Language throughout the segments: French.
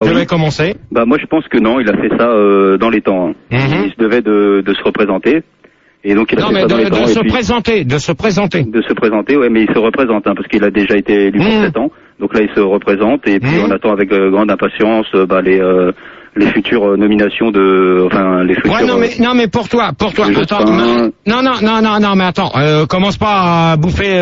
vais commencer. Bah moi je pense que non, il a fait ça dans les temps. Hein. Il se devait de se représenter. Et donc il a fait ça dans les temps. De se présenter, ouais, mais il se représente, hein, parce qu'il a déjà été élu pour 7 ans. Donc là il se représente et puis on attend avec grande impatience les futures nominations les futurs. Ouais, non mais pour toi. Attends, non, mais attends, commence pas à bouffer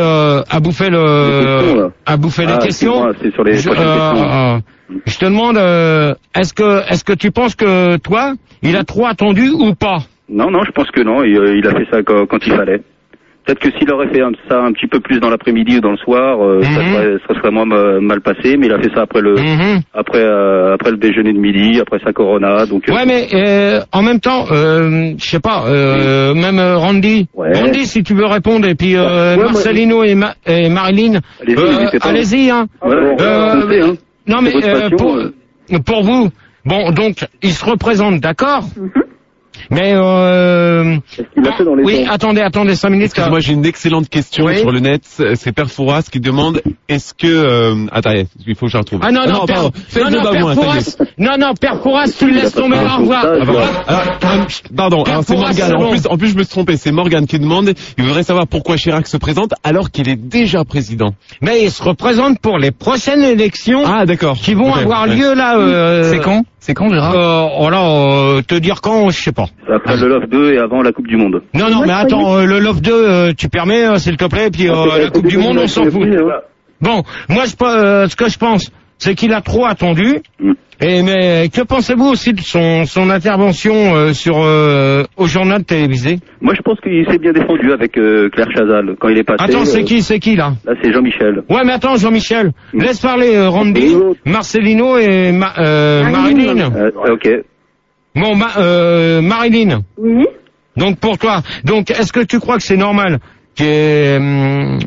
les questions. C'est sur les questions. Je te demande, est-ce que tu penses que toi, il a trop attendu ou pas? Non, je pense que non. Il a fait ça quand il fallait. Peut-être que s'il aurait fait ça un petit peu plus dans l'après-midi ou dans le soir, ça serait moins mal passé. Mais il a fait ça après le déjeuner de midi, après sa Corona. Donc. Ouais, mais en même temps, je sais pas. Même Randy. Ouais. Randy, si tu veux répondre, et puis Marcelino et Marilyn. Allez-y, hein. Non, mais pour vous, bon, donc il se représente, d'accord. Mais oui, attendez 5 minutes. Moi j'ai une excellente question sur le net. C'est Père Fouras qui demande est-ce que attendez, il faut que je la retrouve. Père Fouras, tu le laisses tomber. Au revoir. Pardon, c'est Morgane. En plus je me suis trompé. C'est Morgane qui demande. Il voudrait savoir pourquoi Chirac se présente alors qu'il est déjà président. Mais il se représente pour les prochaines élections. Ah d'accord. Qui vont avoir lieu là. C'est quand Gérard? Te dire quand, je sais pas. Après le Love 2 et avant la Coupe du Monde. Non, mais attends, le Love 2, tu permets, s'il te plaît, puis la Coupe du Monde, on s'en fout. Bon, moi, ce que je pense, c'est qu'il a trop attendu. Mais que pensez-vous aussi de son intervention au journal télévisé? Moi, je pense qu'il s'est bien défendu avec Claire Chazal quand il est passé. Attends, c'est qui là? Là, c'est Jean-Michel. Ouais, mais attends, Jean-Michel, laisse parler Randy, Marcelino et Marilyn. Ok. Bon, Marilyn. Oui. Donc pour toi, est-ce que tu crois que c'est normal qu'il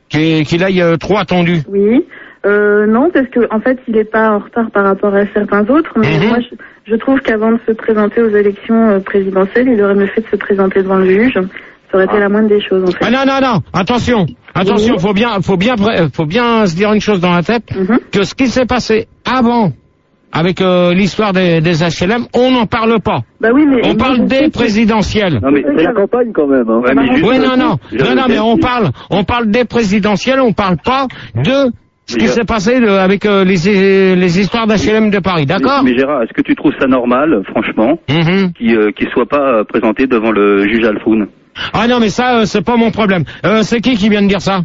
aille trop attendu? Oui. Non, parce que en fait, il est pas en retard par rapport à certains autres. Mais moi, je trouve qu'avant de se présenter aux élections présidentielles, il aurait mieux fait de se présenter devant le juge. Ça aurait été la moindre des choses, en fait. Ah non, attention, faut bien se dire une chose dans la tête, que ce qui s'est passé avant, avec l'histoire des HLM, on n'en parle pas. Bah oui, mais on parle des présidentielles. Non mais c'est la campagne quand même. Hein. Mais on parle des présidentielles, on parle pas de ce qui s'est passé avec les histoires d'HLM de Paris, d'accord? Mais Gérard, est-ce que tu trouves ça normal, franchement, qu'il soit pas présenté devant le juge Alfoun? Ah non, mais ça, c'est pas mon problème. C'est qui vient de dire ça?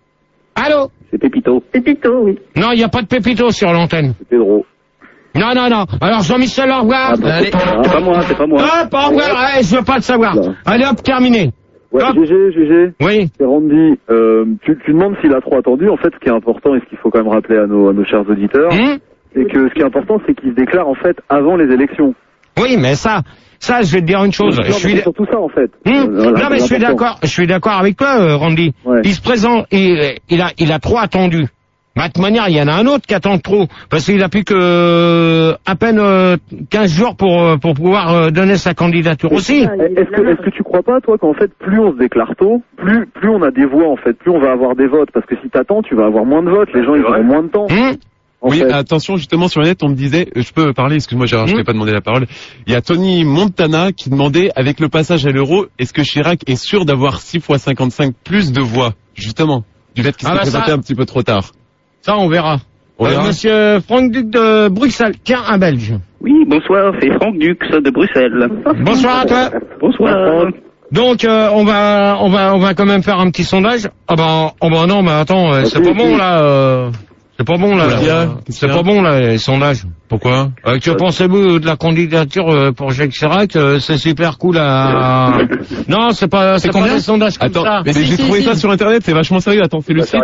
Allô? C'est Pépito. Pépito, oui. Non, il n'y a pas de Pépito sur l'antenne. C'est Pedro. Non. Alors Jean-Michel, au revoir. Allez. C'est pas moi. Hop, au revoir. Je veux pas le savoir. Non. Allez, hop, terminé. Ouais, GG. Oui. C'est Randy. Tu demandes s'il a trop attendu. En fait, ce qui est important et ce qu'il faut quand même rappeler à nos chers auditeurs, c'est que ce qui est important, c'est qu'il se déclare en fait avant les élections. Oui, mais ça, je vais te dire une chose. C'est surtout ça, en fait. Non, mais je suis d'accord avec toi, Randy. Ouais. Il se présente, il a trop attendu. De toute manière, il y en a un autre qui attend trop, parce qu'il a plus que à peine 15 jours pour pouvoir donner sa candidature aussi. Est-ce que tu crois pas, toi, qu'en fait, plus on se déclare tôt, plus on a des voix, en fait, plus on va avoir des votes, parce que si t'attends, tu vas avoir moins de votes, les gens ils auront moins de temps. Oui, attention, justement, sur le net, on me disait, je peux parler, excuse-moi Gérard, je t'ai pas demandé la parole. Il y a Tony Montana qui demandait, avec le passage à l'euro, est-ce que Chirac est sûr d'avoir 6 fois 55 plus de voix, justement, du fait qu'il s'est présenté un petit peu trop tard? Ça, on verra. Monsieur Franck Duc de Bruxelles, tiens, un Belge. Oui, bonsoir, c'est Franck Dux de Bruxelles. Bonsoir à toi. Bonsoir. Donc, on va quand même faire un petit sondage. Non, mais attends, c'est pas bon, là, c'est pas bon, là. C'est pas bon, là, les sondages. Pourquoi? Que pensez-vous de la candidature pour Jacques Chirac? C'est super cool à... Non, c'est pas des sondages comme ça. Mais j'ai trouvé ça sur Internet, c'est vachement sérieux. Attends, c'est le site.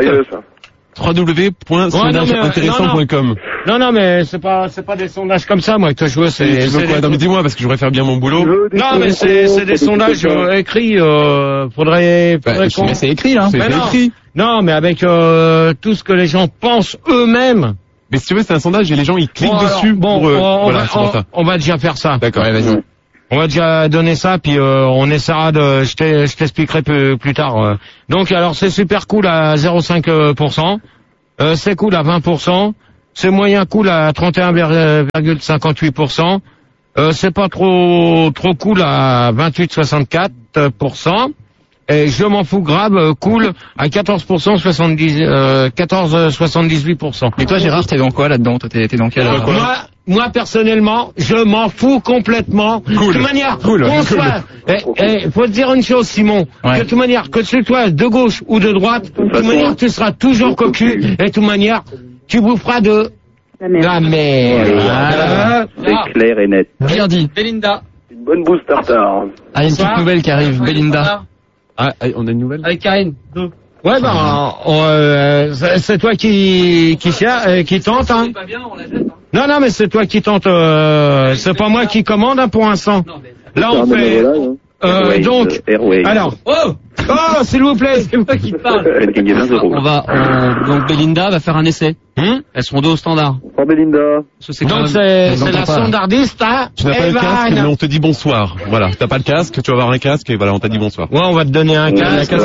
www.sondageintéressant.com. Non, mais c'est pas des sondages comme ça, moi, que je veux, Non, mais dis-moi, parce que je voudrais faire bien mon boulot. Non, mais c'est des sondages écrits, faudrait mais c'est écrit, là. C'est écrit. Non, mais avec, tout ce que les gens pensent eux-mêmes. Mais si tu veux, c'est un sondage et les gens, ils cliquent dessus. On va déjà faire ça. D'accord, vas-y. On va déjà donner ça, puis on essaiera de... Je t'expliquerai plus tard. Donc, alors, c'est super cool à 0,5%. C'est cool à 20%. c'est moyen cool à 31,58%. C'est pas trop cool à 28,64%. Et je m'en fous grave, cool à 14%, 14,78%. Et toi, Gérard, t'es dans quoi là-dedans? T'es dans quel? Moi, personnellement, je m'en fous complètement. Cool. De toute manière, cool. faut te dire une chose, Simon. Ouais. De toute manière, que tu sois de gauche ou de droite, de toute manière, tu seras toujours cocu. Et de toute manière, tu boufferas de la merde. Voilà. C'est clair et net. Bien dit. Belinda. Une bonne bouse tartare. Ah, une petite nouvelle qui arrive, Belinda. Ah, on a une nouvelle? Avec Karine. Ouais, c'est toi qui tente, hein. Pas bien, on la jette, hein. Non, mais c'est toi qui tente, c'est pas moi qui commande, hein, pour l'instant. Là, on fait, donc, alors, s'il vous plaît. C'est moi qui te parle. Elle gagne 20 euros. Donc Belinda va faire un essai. Elles seront deux au standard. Oh, Belinda. Donc c'est la standardiste, hein. Tu n'as pas le casque, mais on te dit bonsoir. Voilà, t'as pas le casque, tu vas avoir un casque et voilà, on t'a dit bonsoir. Ouais, on va te donner un casque.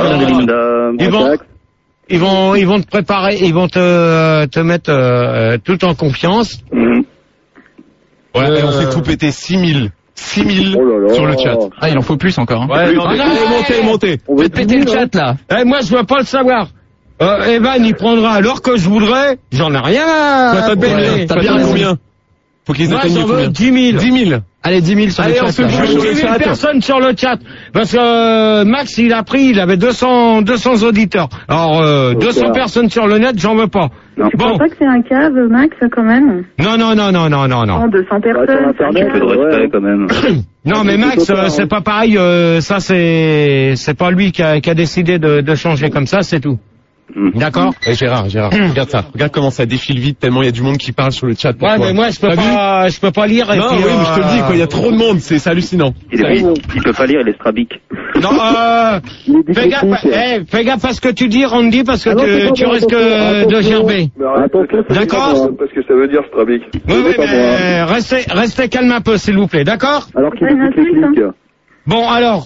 Ils vont te préparer, ils vont te mettre tout en confiance. Ouais, on fait tout péter 6000 sur le chat. Ah, il en faut plus encore, hein. Ouais, montez. On va péter le chat, là. Moi, je veux pas le savoir. Evan, il prendra alors que je voudrais. J'en ai rien à payer. T'as bien combien? Faut qu'ils atteignent j'en veux 10 000. 10 000. Allez, 10 000 sur le chat. On se le joue sur le 10 000 chat. personnes sur le chat. Parce que Max, il avait 200 auditeurs. Alors, 200 personnes sur le net, j'en veux pas. Tu penses pas que c'est un cave, Max, quand même? Non. 200 personnes. Un peu de respect, quand même. Non, mais Max, c'est pas pareil. Ça, c'est pas lui qui a décidé de changer comme ça, c'est tout. D'accord. Et Gérard, regarde ça. Regarde comment ça défile vite tellement il y a du monde qui parle sur le chat. Ouais, mais moi je peux pas lire. Non, oui, mais je te le dis, quoi, il y a trop de monde, c'est hallucinant. Il peut pas lire, il est strabique. Non, fais gaffe à ce que tu dis, Randy, parce que tu risques de gerber. D'accord? Parce que ça veut dire strabique. Oui, mais restez calme un peu, s'il vous plaît, d'accord? Alors qu'il écoute les clics. Bon, alors,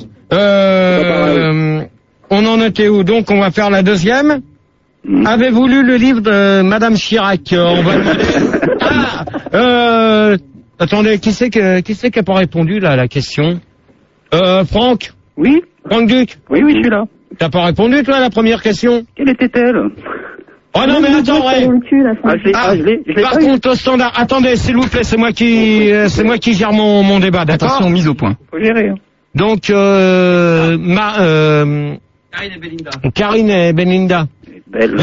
on en était où? Donc, on va faire la deuxième. Avez-vous lu le livre de Madame Chirac? On va attendez, qui c'est qui a pas répondu là à la question? Franck? Oui? Franck Duc? Oui, je suis là. T'as pas répondu toi à la première question? Quelle était-elle? Oh non, mais attends, je l'ai par contre, au standard, attendez, s'il vous plaît, c'est moi qui gère mon débat, d'accord? Attention, mise au point. Faut gérer, hein. Donc, Karine et Belinda. Belle.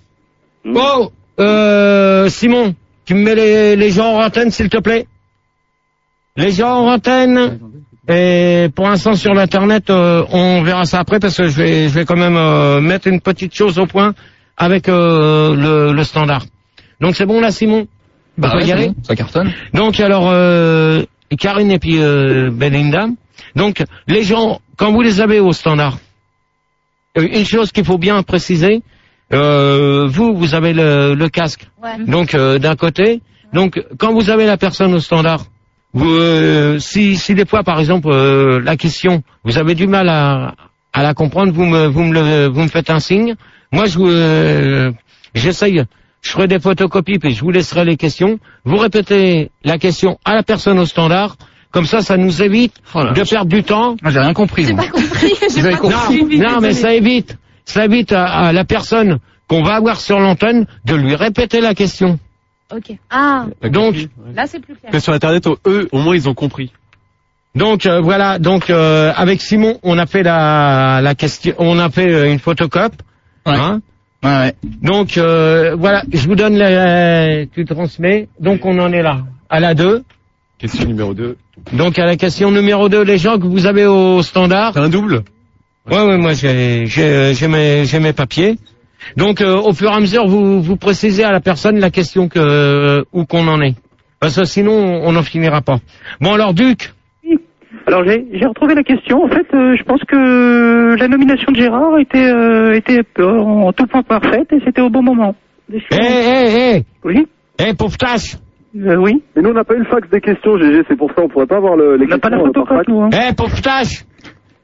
Simon, tu me mets les gens en antenne, s'il te plaît? Les gens en antenne. Et pour l'instant, sur l'internet, on verra ça après parce que je vais quand même mettre une petite chose au point avec le standard. Donc c'est bon là, Simon? Bah ouais, y aller? ça cartonne. Donc alors, Karine et puis Belinda. Donc les gens, quand vous les avez au standard, une chose qu'il faut bien préciser, vous avez le casque. Ouais. Donc d'un côté, donc quand vous avez la personne au standard, vous, si des fois par exemple la question, vous avez du mal à la comprendre, vous me faites un signe. Moi j'essaye, je ferai des photocopies puis je vous laisserai les questions. Vous répétez la question à la personne au standard. Comme ça nous évite de perdre du temps. J'ai rien compris. J'ai pas compris. Non, mais ça évite à la personne qu'on va avoir sur l'antenne de lui répéter la question. Ok. Ah. Donc, là c'est plus clair. Que sur internet, eux, au moins, ils ont compris. Donc voilà. Donc avec Simon, on a fait la question, on a fait une photocope. Ouais. Hein. Ouais. Donc voilà, je vous donne tu transmets. Donc on en est là à la 2. Question numéro 2. Donc à la question numéro 2, les gens que vous avez au standard. C'est un double? Ouais, moi j'ai mes papiers. Donc au fur et à mesure, vous précisez à la personne la question où qu'on en est. Parce que sinon on n'en finira pas. Bon alors Duc. Alors j'ai retrouvé la question. En fait, je pense que la nomination de Gérard était en tout point parfaite et c'était au bon moment. Oui. Pauvre tâche. Oui. Mais nous on n'a pas eu le fax des questions, GG, c'est pour ça on pourrait pas avoir les questions. On n'a pas la photocopies, nous. Hein. Pauvre tâche.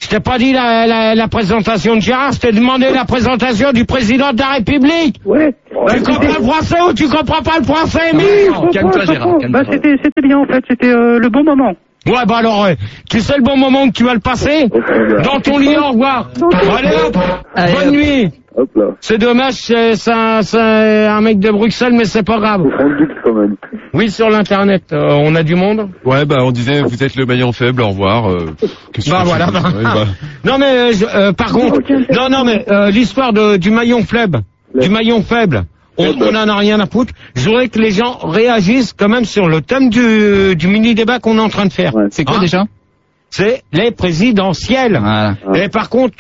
Je t'ai pas dit la présentation de Gérard, je t'ai demandé la présentation du président de la République. Ouais. Tu comprends le français ou tu comprends pas le français, Calme-toi, Gérard. Bah, c'était bien, en fait. C'était le bon moment. Ouais, bah alors, tu sais le bon moment que tu vas le passer dans ton lit, au revoir. Allez hop, bonne nuit. Hop là. C'est dommage, c'est un mec de Bruxelles, mais c'est pas grave. Quand même. Oui, sur l'internet, on a du monde. Ouais, bah on disait vous êtes le maillon faible, au revoir. Bah voilà. Non mais par contre, non mais l'histoire du maillon faible, on en a rien à foutre. Je voudrais que les gens réagissent quand même sur le thème du mini-débat qu'on est en train de faire. C'est quoi déjà? C'est les présidentielles. Voilà. Et par contre,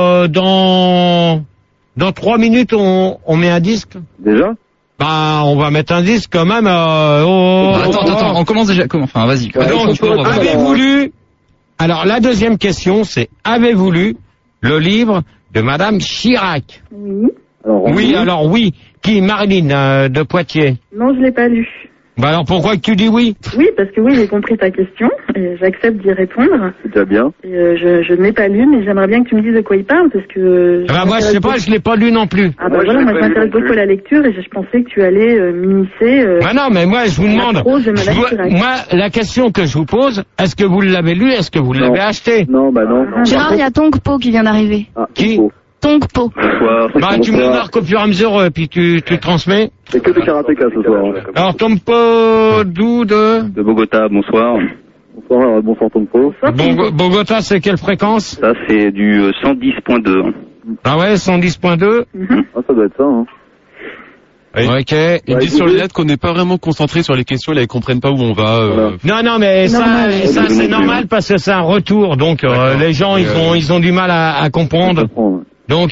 dans 3 minutes, on met un disque. Déjà? Bah, on va mettre un disque quand même. Attends, on commence déjà. Comment? Enfin, vas-y. Donc, avez-vous lu? Alors, la deuxième question, c'est avez-vous lu le livre de Madame Chirac? Oui. Alors oui. Qui? Marilyn de Poitiers. Non, je l'ai pas lu. Bah alors pourquoi que tu dis oui? Oui, parce que oui, j'ai compris ta question et j'accepte d'y répondre. C'est déjà bien. Et je ne l'ai pas lu, mais j'aimerais bien que tu me dises de quoi il parle, parce que... Bah moi je sais pas, je l'ai pas lu non plus. Ah bah voilà, moi je m'intéresse beaucoup à la lecture et je pensais que tu allais m'initier... Bah non, mais moi je vous demande... Moi, la question que je vous pose, est-ce que vous l'avez lu, est-ce que vous l'avez acheté? Non, bah non. Gérard, il y a Tongpo qui vient d'arriver. Qui? Tongpo. Bah tu me le marques au fur et à mesure, puis tu transmets. C'est que des karatékas ce soir. Alors Tongpo d'où de Bogota, bonsoir. Bonsoir Tongpo. Bogota, c'est quelle fréquence? Ça, c'est du 110.2. Ah ouais, 110.2. Ah, ça doit être ça, hein. Ok. Ils disent sur le net qu'on n'est pas vraiment concentré sur les questions, là ils comprennent pas où on va. Non, mais ça c'est normal parce que c'est un retour, donc les gens ils ont du mal à comprendre. Donc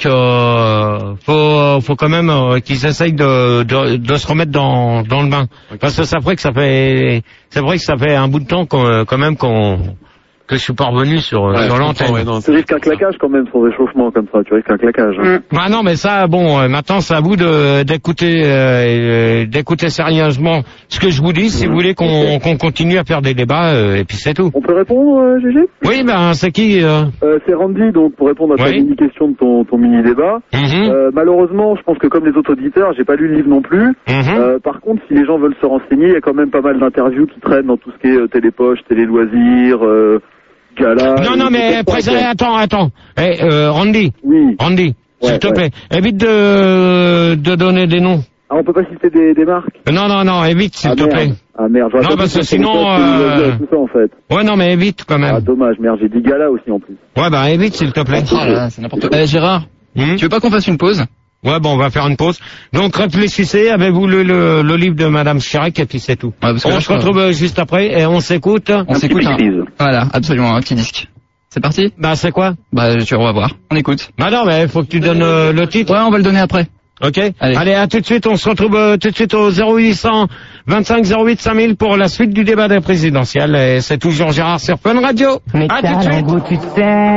faut quand même qu'ils essayent de se remettre dans le bain, parce que c'est vrai que ça fait un bout de temps quand même que je suis pas revenu sur l'antenne. Tu risques un claquage quand même sur réchauffement comme ça, tu risques un claquage. Bah non, mais ça, bon, maintenant c'est à vous d'écouter sérieusement ce que je vous dis, si vous voulez qu'on continue à faire des débats, et puis c'est tout. On peut répondre, Gégé? Oui, ben c'est qui C'est Randy, donc pour répondre à ta mini-question de ton mini-débat. Malheureusement, je pense que comme les autres auditeurs, j'ai pas lu le livre non plus. Par contre, si les gens veulent se renseigner, il y a quand même pas mal d'interviews qui traînent dans tout ce qui est télépoche, télé-loisirs, gala... Non, mais attends. Randy. Oui. Randy, s'il te plaît, évite de donner des noms. Ah, on peut pas citer des marques? Non, évite, s'il te plaît. Ah merde, non, parce que sinon... tout ça, en fait. Ouais, non, mais évite quand même. Ah, dommage, merde, j'ai dit gala aussi en plus. Ouais, bah évite, s'il te plaît. Oh là, c'est n'importe quoi. Gérard, tu veux pas qu'on fasse une pause? Ouais, bon, on va faire une pause. Donc, réfléchissez, avez-vous le livre de Madame Chirac, et puis c'est tout. Ouais, parce que on se retrouve juste après, et on s'écoute. On s'écoute, voilà, absolument, un petit disque. C'est parti? Bah, c'est quoi? Bah, tu vas voir. On écoute. Bah non, mais faut que tu donnes le titre. Ouais, on va le donner après. Ok. Allez, à tout de suite, on se retrouve tout de suite au 0800 25 08 5000 pour la suite du débat des présidentielles, et c'est toujours Gérard sur Fun Radio. À tout de suite.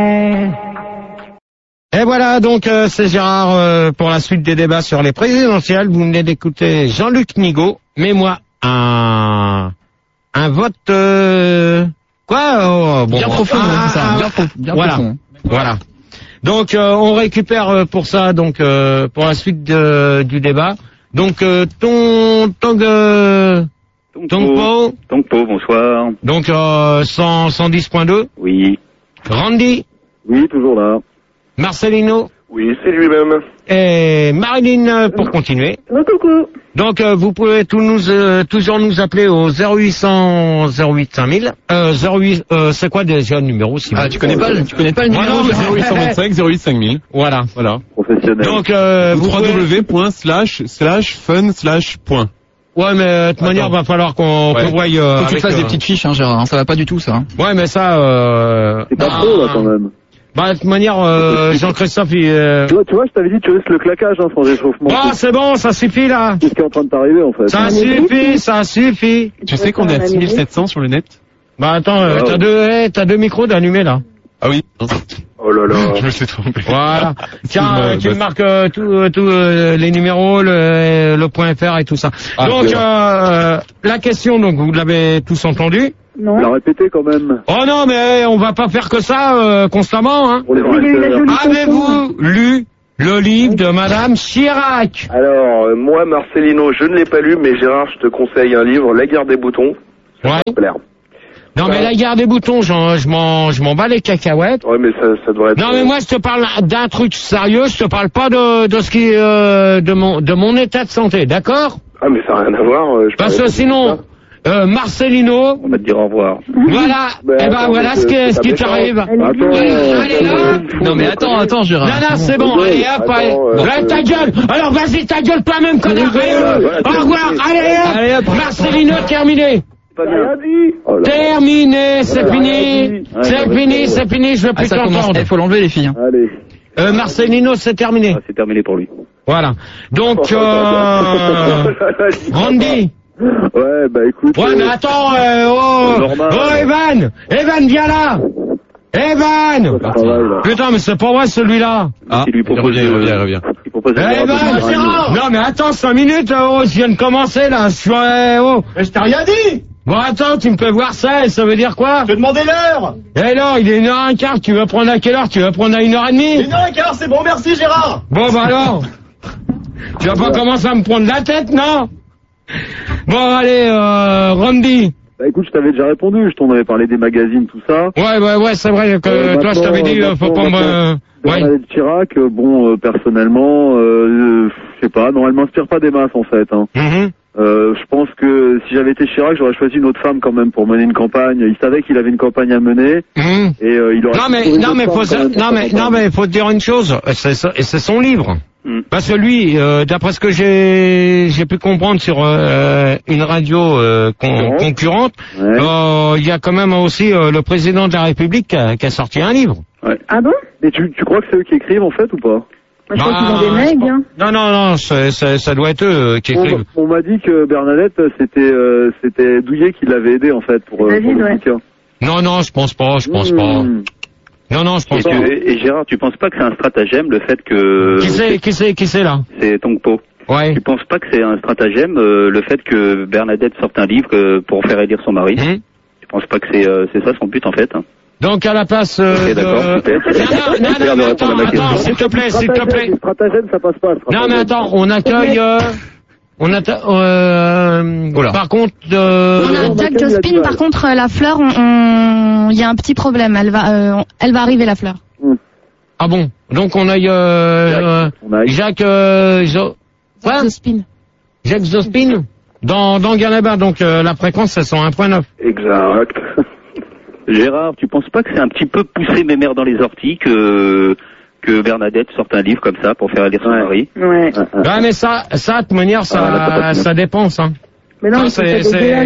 Et voilà, donc c'est Gérard pour la suite des débats sur les présidentielles. Vous venez d'écouter Jean-Luc Nigaud, mais moi un vote bien profond, c'est ça. Bien profond. Voilà. Donc on récupère pour ça, donc pour la suite du débat. Donc Tongpo, bonsoir. Donc 110.2. Oui. Randy. Oui, toujours là. Marcelino. Oui, c'est lui-même. Et Marilyn pour continuer. Coucou. Donc vous pouvez toujours nous appeler au 0800 08 5000. 08 c'est quoi déjà le numéro si tu connais pas le numéro? 0825 08 5000. Voilà. Professionnel. Donc vous www.fun/point. Ouais, mais de toute manière, va falloir qu'on voie. Faut que tu te fasses des petites fiches, Gérard. Ça va pas du tout, ça. Ouais, mais ça. C'est pas trop là quand même. Bah, de toute manière, Jean-Christophe, Tu vois, je t'avais dit, tu risques le claquage sans réchauffement. Ah, c'est bon, ça suffit là. C'est ce qui est en train de t'arriver en fait. Ça suffit. Tu sais qu'on est à 6700 sur le net? Bah attends, t'as deux micros d'allumés là. Ah oui. Oh là là. Je me suis trompé. Voilà. Tiens, tu marques tous les numéros, le point .fr et tout ça. Donc la question, donc vous l'avez tous entendu. Non. Il l'a répété quand même. Oh non, mais on va pas faire que ça constamment, hein. Avez-vous lu le livre de Madame Chirac? Alors, moi, Marcelino, je ne l'ai pas lu, mais Gérard, je te conseille un livre, La guerre des boutons. Ouais. Plaire. Non, mais la guerre des boutons, je m'en bats les cacahuètes. Ouais, mais ça devrait être... Non, mais moi, je te parle d'un truc sérieux, je te parle pas de ce qui, de mon état de santé, d'accord? Ah, mais ça n'a rien à voir. Parce que sinon, Marcelino... On va te dire au revoir. Voilà, et ben voilà ce qui t'arrive. Allez, là. Non, mais attends, Gérard. Non, c'est bon, allez, hop, allez. Là, ta gueule. Alors, vas-y, ta gueule toi-même, connard. Au revoir, allez, hop. Marcelino, terminé. Terminé, c'est fini. C'est fini, je veux plus t'entendre. Il faut l'enlever, les filles. Allez. Marcelino, c'est terminé. C'est terminé pour lui. Voilà. Donc, Randy. Ouais, bah écoute. Ouais, mais attends, Evan, viens là. Evan. Putain, mais c'est pas moi celui-là. Ah, il revient. Il propose non, mais attends 5 minutes, je viens de commencer là. Mais je t'ai rien dit. Bon, attends, tu me fais voir ça, et ça veut dire quoi? Je te demandais l'heure. Eh non, il est 1h15, tu veux prendre à quelle heure? Tu veux prendre à 1h30? 1h15, c'est bon, merci Gérard. Bon, bah alors. Tu vas pas commencer à me prendre la tête, non? Bon, allez, Randy. Bah écoute, je t'avais déjà répondu, je t'en avais parlé des magazines, tout ça. Ouais, c'est vrai que toi, je t'avais dit, faut pas me... Bernadette Chirac, personnellement, je sais pas, non, elle m'inspire pas des masses, en fait, hein. Je pense que si j'avais été Chirac, j'aurais choisi une autre femme quand même pour mener une campagne. Il savait qu'il avait une campagne à mener et il aurait. Non mais faut te dire une chose, c'est son livre. Parce que lui, d'après ce que j'ai pu comprendre sur une radio concurrente, il y a quand même aussi le président de la République qui a sorti un livre. Ouais. Ah bon? Et tu crois que c'est eux qui écrivent en fait ou pas? Moi, je crois qu'ils ont des mecs, hein. Non, ça doit être eux qui écrivent. On m'a dit que Bernadette, c'était Douillet qui l'avait aidé en fait pour le bouquin. Non, je pense pas. Non, je pense pas. Et Gérard, tu penses pas que c'est un stratagème le fait que... Qui c'est là? C'est Tongpo. Ouais. Tu penses pas que c'est un stratagème le fait que Bernadette sorte un livre pour faire élire son mari? Tu penses pas que c'est ça son but en fait? Donc à la place Ok, d'accord, super. Non, attends, s'il te plaît. Stratagème, ça passe pas. Non, mais attends, on accueille... Par contre... On a Jack Jospin, par contre, la fleur, il y a un petit problème. Elle va arriver, la fleur. Ah bon? Donc on a Jacques Jospin. Jacques Jospin dans Galabin, donc la fréquence c'est 101.9. Exact. Gérard, tu penses pas que c'est un petit peu pousser mes mères dans les orties que Bernadette sorte un livre comme ça pour faire élire son mari? Ouais. Ouais, mais ça, de toute manière, ça dépense, hein. Mais non, c'est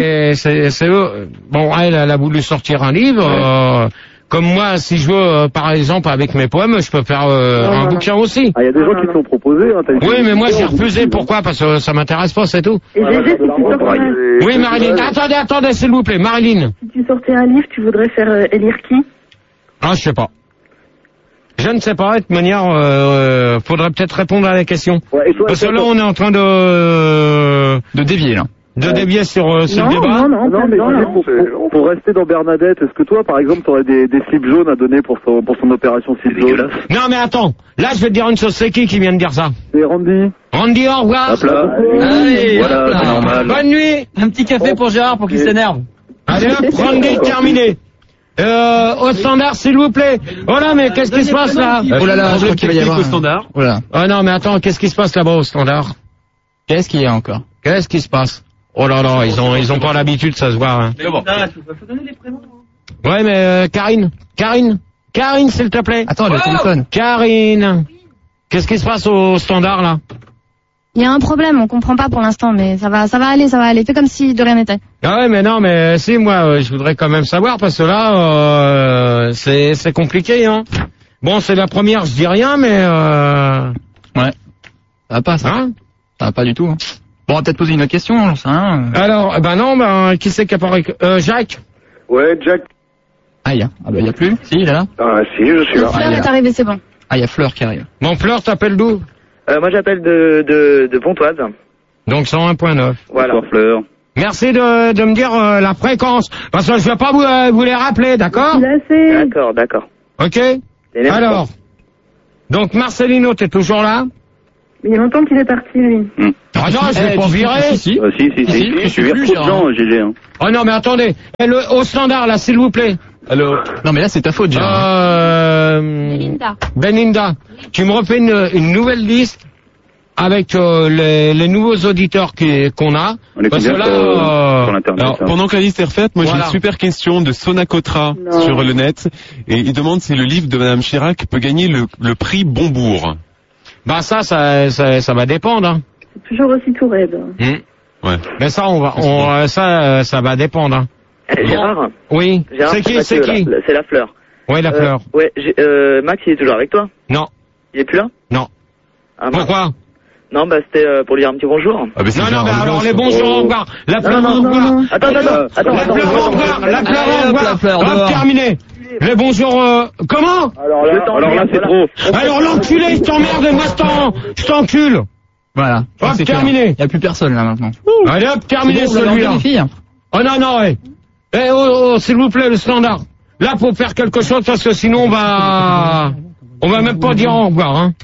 eux. Bon, elle a voulu sortir un livre, comme moi, si je veux, par exemple, avec mes poèmes, je peux faire un bouquin aussi. Ah, il y a des gens qui te l'ont proposé, hein. Oui, mais moi, j'ai refusé. Pourquoi? Parce que ça m'intéresse pas, c'est tout. Et Oui, Marilyn. Attendez, s'il vous plaît, Marilyn. Si tu sortais un livre, tu voudrais faire élire qui? Ah, je sais pas. Je ne sais pas, de toute manière, faudrait peut-être répondre à la question. Ouais, parce que là, on est en train de dévier, là. De dévier sur le débat. Non, mais pour rester dans Bernadette, est-ce que toi, par exemple, t'aurais des slips jaunes à donner pour son opération slip jaune? Non, mais attends. Là, je vais te dire une chose. C'est qui vient de dire ça? C'est Randy. Randy, au revoir. Hop là. Allez, voilà, c'est normal. Bonne nuit. Un petit café pour Gérard pour qu'il s'énerve. Allez hop, Randy, terminé. Au standard, s'il vous plaît. Oh là, mais qu'est-ce qui se passe là? Oh là là, je crois qu'il va y avoir au standard. Voilà. Oh non, mais attends, qu'est-ce qui se passe là-bas au standard? Qu'est-ce qu'il y a encore? Qu'est-ce qui se passe? Oh là là, ils ont pas l'habitude, ça se voit, hein. Mais bon. Faut donner les prénoms. Ouais, mais Karine, s'il te plaît. Attends, le téléphone. Karine. Qu'est-ce qui se passe au standard là? Il y a un problème, on comprend pas pour l'instant, mais ça va aller. Fais comme si de rien n'était. Ah ouais, mais non, mais si, moi, je voudrais quand même savoir, parce que là, c'est compliqué, hein. Bon, c'est la première, je dis rien, mais ouais. Ça va pas, ça. Hein? Ça va pas du tout, hein. Bon, on va peut-être poser une autre question, j'en sais rien. Alors, qui c'est qui a parlé? Jacques? Ouais, Jack. Ah, y a plus? Si, il est là? Ah, si, je suis là. Fleur est arrivée, c'est bon. Ah, y a Fleur qui arrive. Bon, Fleur, t'appelles d'où? Moi, j'appelle de Pontoise. Donc 101.9. Voilà. Bonsoir, Fleur. Merci de me dire la fréquence, parce que je vais pas vous les rappeler, d'accord? D'accord. Ok. Alors, donc Marcelino, t'es toujours là? Il y a longtemps qu'il est parti, lui. Ah non, je l'ai pas viré. Si, je vire trop de gens, GG. Hein. Oh non, mais attendez, au standard, là, s'il vous plaît. Alors, non, mais là, c'est ta faute, Gérard. Belinda. Tu me refais une nouvelle liste avec les nouveaux auditeurs qu'on a. On est parce combien que là, sur l'Internet? Alors, pendant que la liste est refaite, moi j'ai une super question de Sonacotra sur le net, et il demande si le livre de Madame Chirac peut gagner le prix Bonbourg. Bah ça va dépendre. Hein. C'est toujours aussi tout raide. Ouais. Mais ça, ça va dépendre. Hein. Gérard. Oui. Gérard, C'est qui? C'est la fleur. Oui, la fleur. Ouais. Max, il est toujours avec toi? Non. Il est plus là? Non. Ah, pourquoi? Non, bah c'était pour lui dire un petit bonjour. Ah, non, alors les bonjours au revoir. La fleur au revoir. Attends. La fleur au revoir. La fleur au revoir. Hop, terminé. Les bonjours. Comment? Alors là, c'est trop. Alors l'enculé, je t'emmerde, moi je t'encule. Voilà. Hop, terminé. Il n'y a plus personne là maintenant. Allez hop, terminé celui-là. Oh non, ouais. S'il vous plaît, le standard. Là, faut faire quelque chose parce que sinon on va même pas dire au revoir, hein.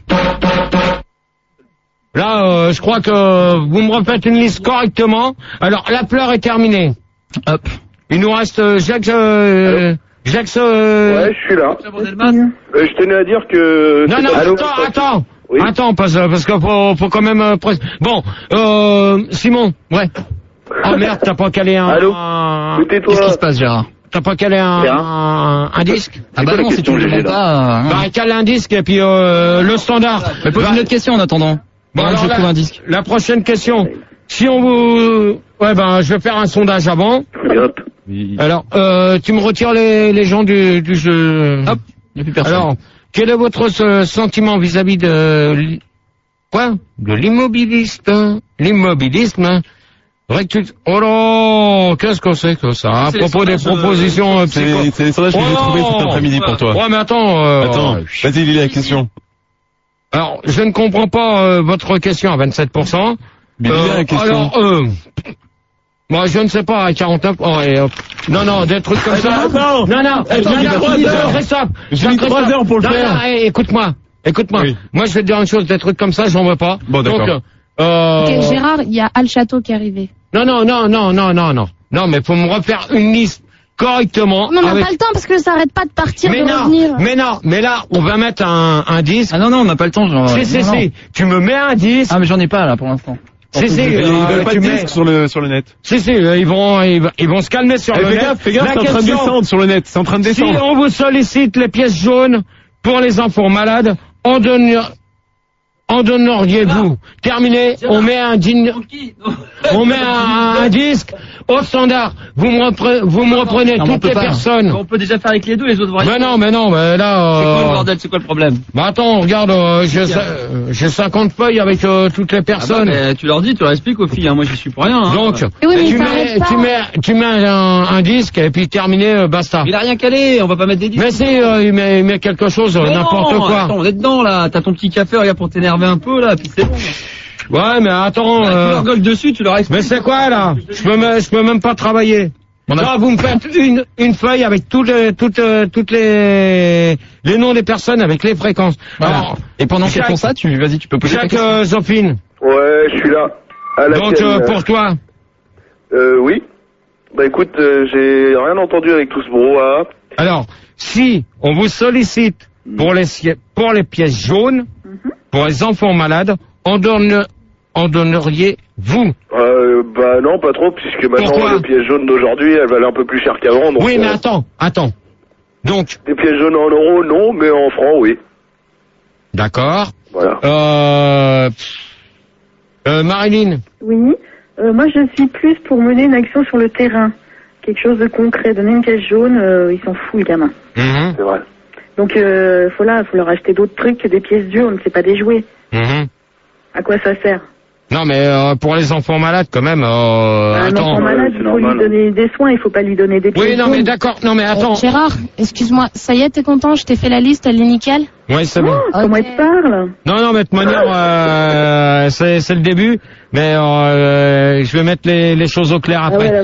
Là, je crois que vous me refaites une liste correctement. Alors, la fleur est terminée. Hop. Il nous reste Jacques. Ouais, je suis là. Je tenais à dire que... Non, attends. Oui. Attends, parce que faut quand même... Bon, Simon, ouais. Oh merde, t'as pas calé Allô. Qu'est-ce qui se passe, Gérard? T'as pas calé un disque? Ah bah non, si tu le demandes pas... Bah, cale un disque et puis le standard. Mais pose une autre question en attendant. Bon, alors je trouve un disque. La prochaine question. Si on vous... Ouais, ben, je vais faire un sondage avant. Hop. Alors, tu me retires les gens du jeu. Hop, il n'y a plus personne. Alors, quel est votre sentiment vis-à-vis de... Quoi? De l'immobilisme. L'immobilisme. Oh là, qu'est-ce que c'est que ça? À propos des propositions psycho... C'est les sondages que j'ai trouvés cet après-midi pour toi. Ouais, mais attends, vas-y, lis la question. Alors, je ne comprends pas votre question à 27%. Mais lis la question. Alors, moi, je ne sais pas, à 49... Oh, et, non, des trucs comme ça... Attends, Christophe, j'ai mis 3 heures pour le faire. Non, écoute-moi. Oui. Moi, je vais te dire une chose, des trucs comme ça, j'en veux pas. Bon, d'accord. Donc, Ok, Gérard, il y a Al Château qui est arrivé. Non, mais faut me refaire une liste correctement. Mais on n'a pas le temps parce que ça arrête pas de partir, revenir. Mais là, on va mettre un disque. Ah non, on n'a pas le temps, genre. Si. Tu me mets un disque. Ah, mais j'en ai pas, là, pour l'instant. Si, ils veulent pas de disque sur le net. Si, ils vont se calmer sur le net. Fais gaffe, c'est en train de descendre sur le net, c'est en train de descendre. Si on vous sollicite les pièces jaunes pour les enfants malades, en donneriez-vous? Terminé, on met un disque au standard. Vous me reprenez toutes les personnes. On peut déjà faire avec les deux, les autres vont Mais non, mais là... C'est quoi le bordel, c'est quoi le problème? Bah attends, regarde, j'ai 50 feuilles avec toutes les personnes. Ah bah, tu leur dis, tu leur expliques aux filles, hein. Moi j'y suis pour rien. Hein. Donc, tu mets un disque et puis terminé, basta. Il a rien calé, on va pas mettre des disques. Mais si, il met quelque chose, n'importe quoi. Attends, on est dedans là, t'as ton petit café, regarde, pour t'énerver un peu là, puis c'est bon. Ouais, mais attends... Tu leur gueules dessus, tu leur expliques. Mais c'est quoi là? Je peux même pas travailler. Là, vous me faites une feuille avec toutes les noms des personnes avec les fréquences. Voilà. Alors, et pendant qu'ils font ça, tu peux poser ta question. Zofine. Ouais, je suis là. Donc, pour toi? Oui. Bah écoute, j'ai rien entendu avec tout ce brouhaha. Alors, si on vous sollicite pour les pièces jaunes, pour les enfants malades, en donneriez-vous? Bah non, pas trop, puisque maintenant les pièces jaunes d'aujourd'hui, elles valent un peu plus cher qu'avant. Oui, mais attends. Donc... Les pièces jaunes en euros, non, mais en francs, oui. D'accord. Voilà. Marilyn? Oui. Moi, je suis plus pour mener une action sur le terrain. Quelque chose de concret. Donner une pièce jaune, ils s'en foutent, les gamins. C'est vrai. Donc, faut leur acheter d'autres trucs que des pièces jaunes, c'est pas des jouets. À quoi ça sert? Non, mais pour les enfants malades, quand même. Un enfant malade, il faut lui donner des soins, il faut pas lui donner des pièces jaunes. Oui, non, mais d'accord. Non, mais attends. Gérard, excuse-moi, ça y est, t'es content? Je t'ai fait la liste, elle est nickel? Oui, c'est bon. Comment elle te parle? Non, mais de toute manière, c'est le début. Mais je vais mettre les choses au clair après.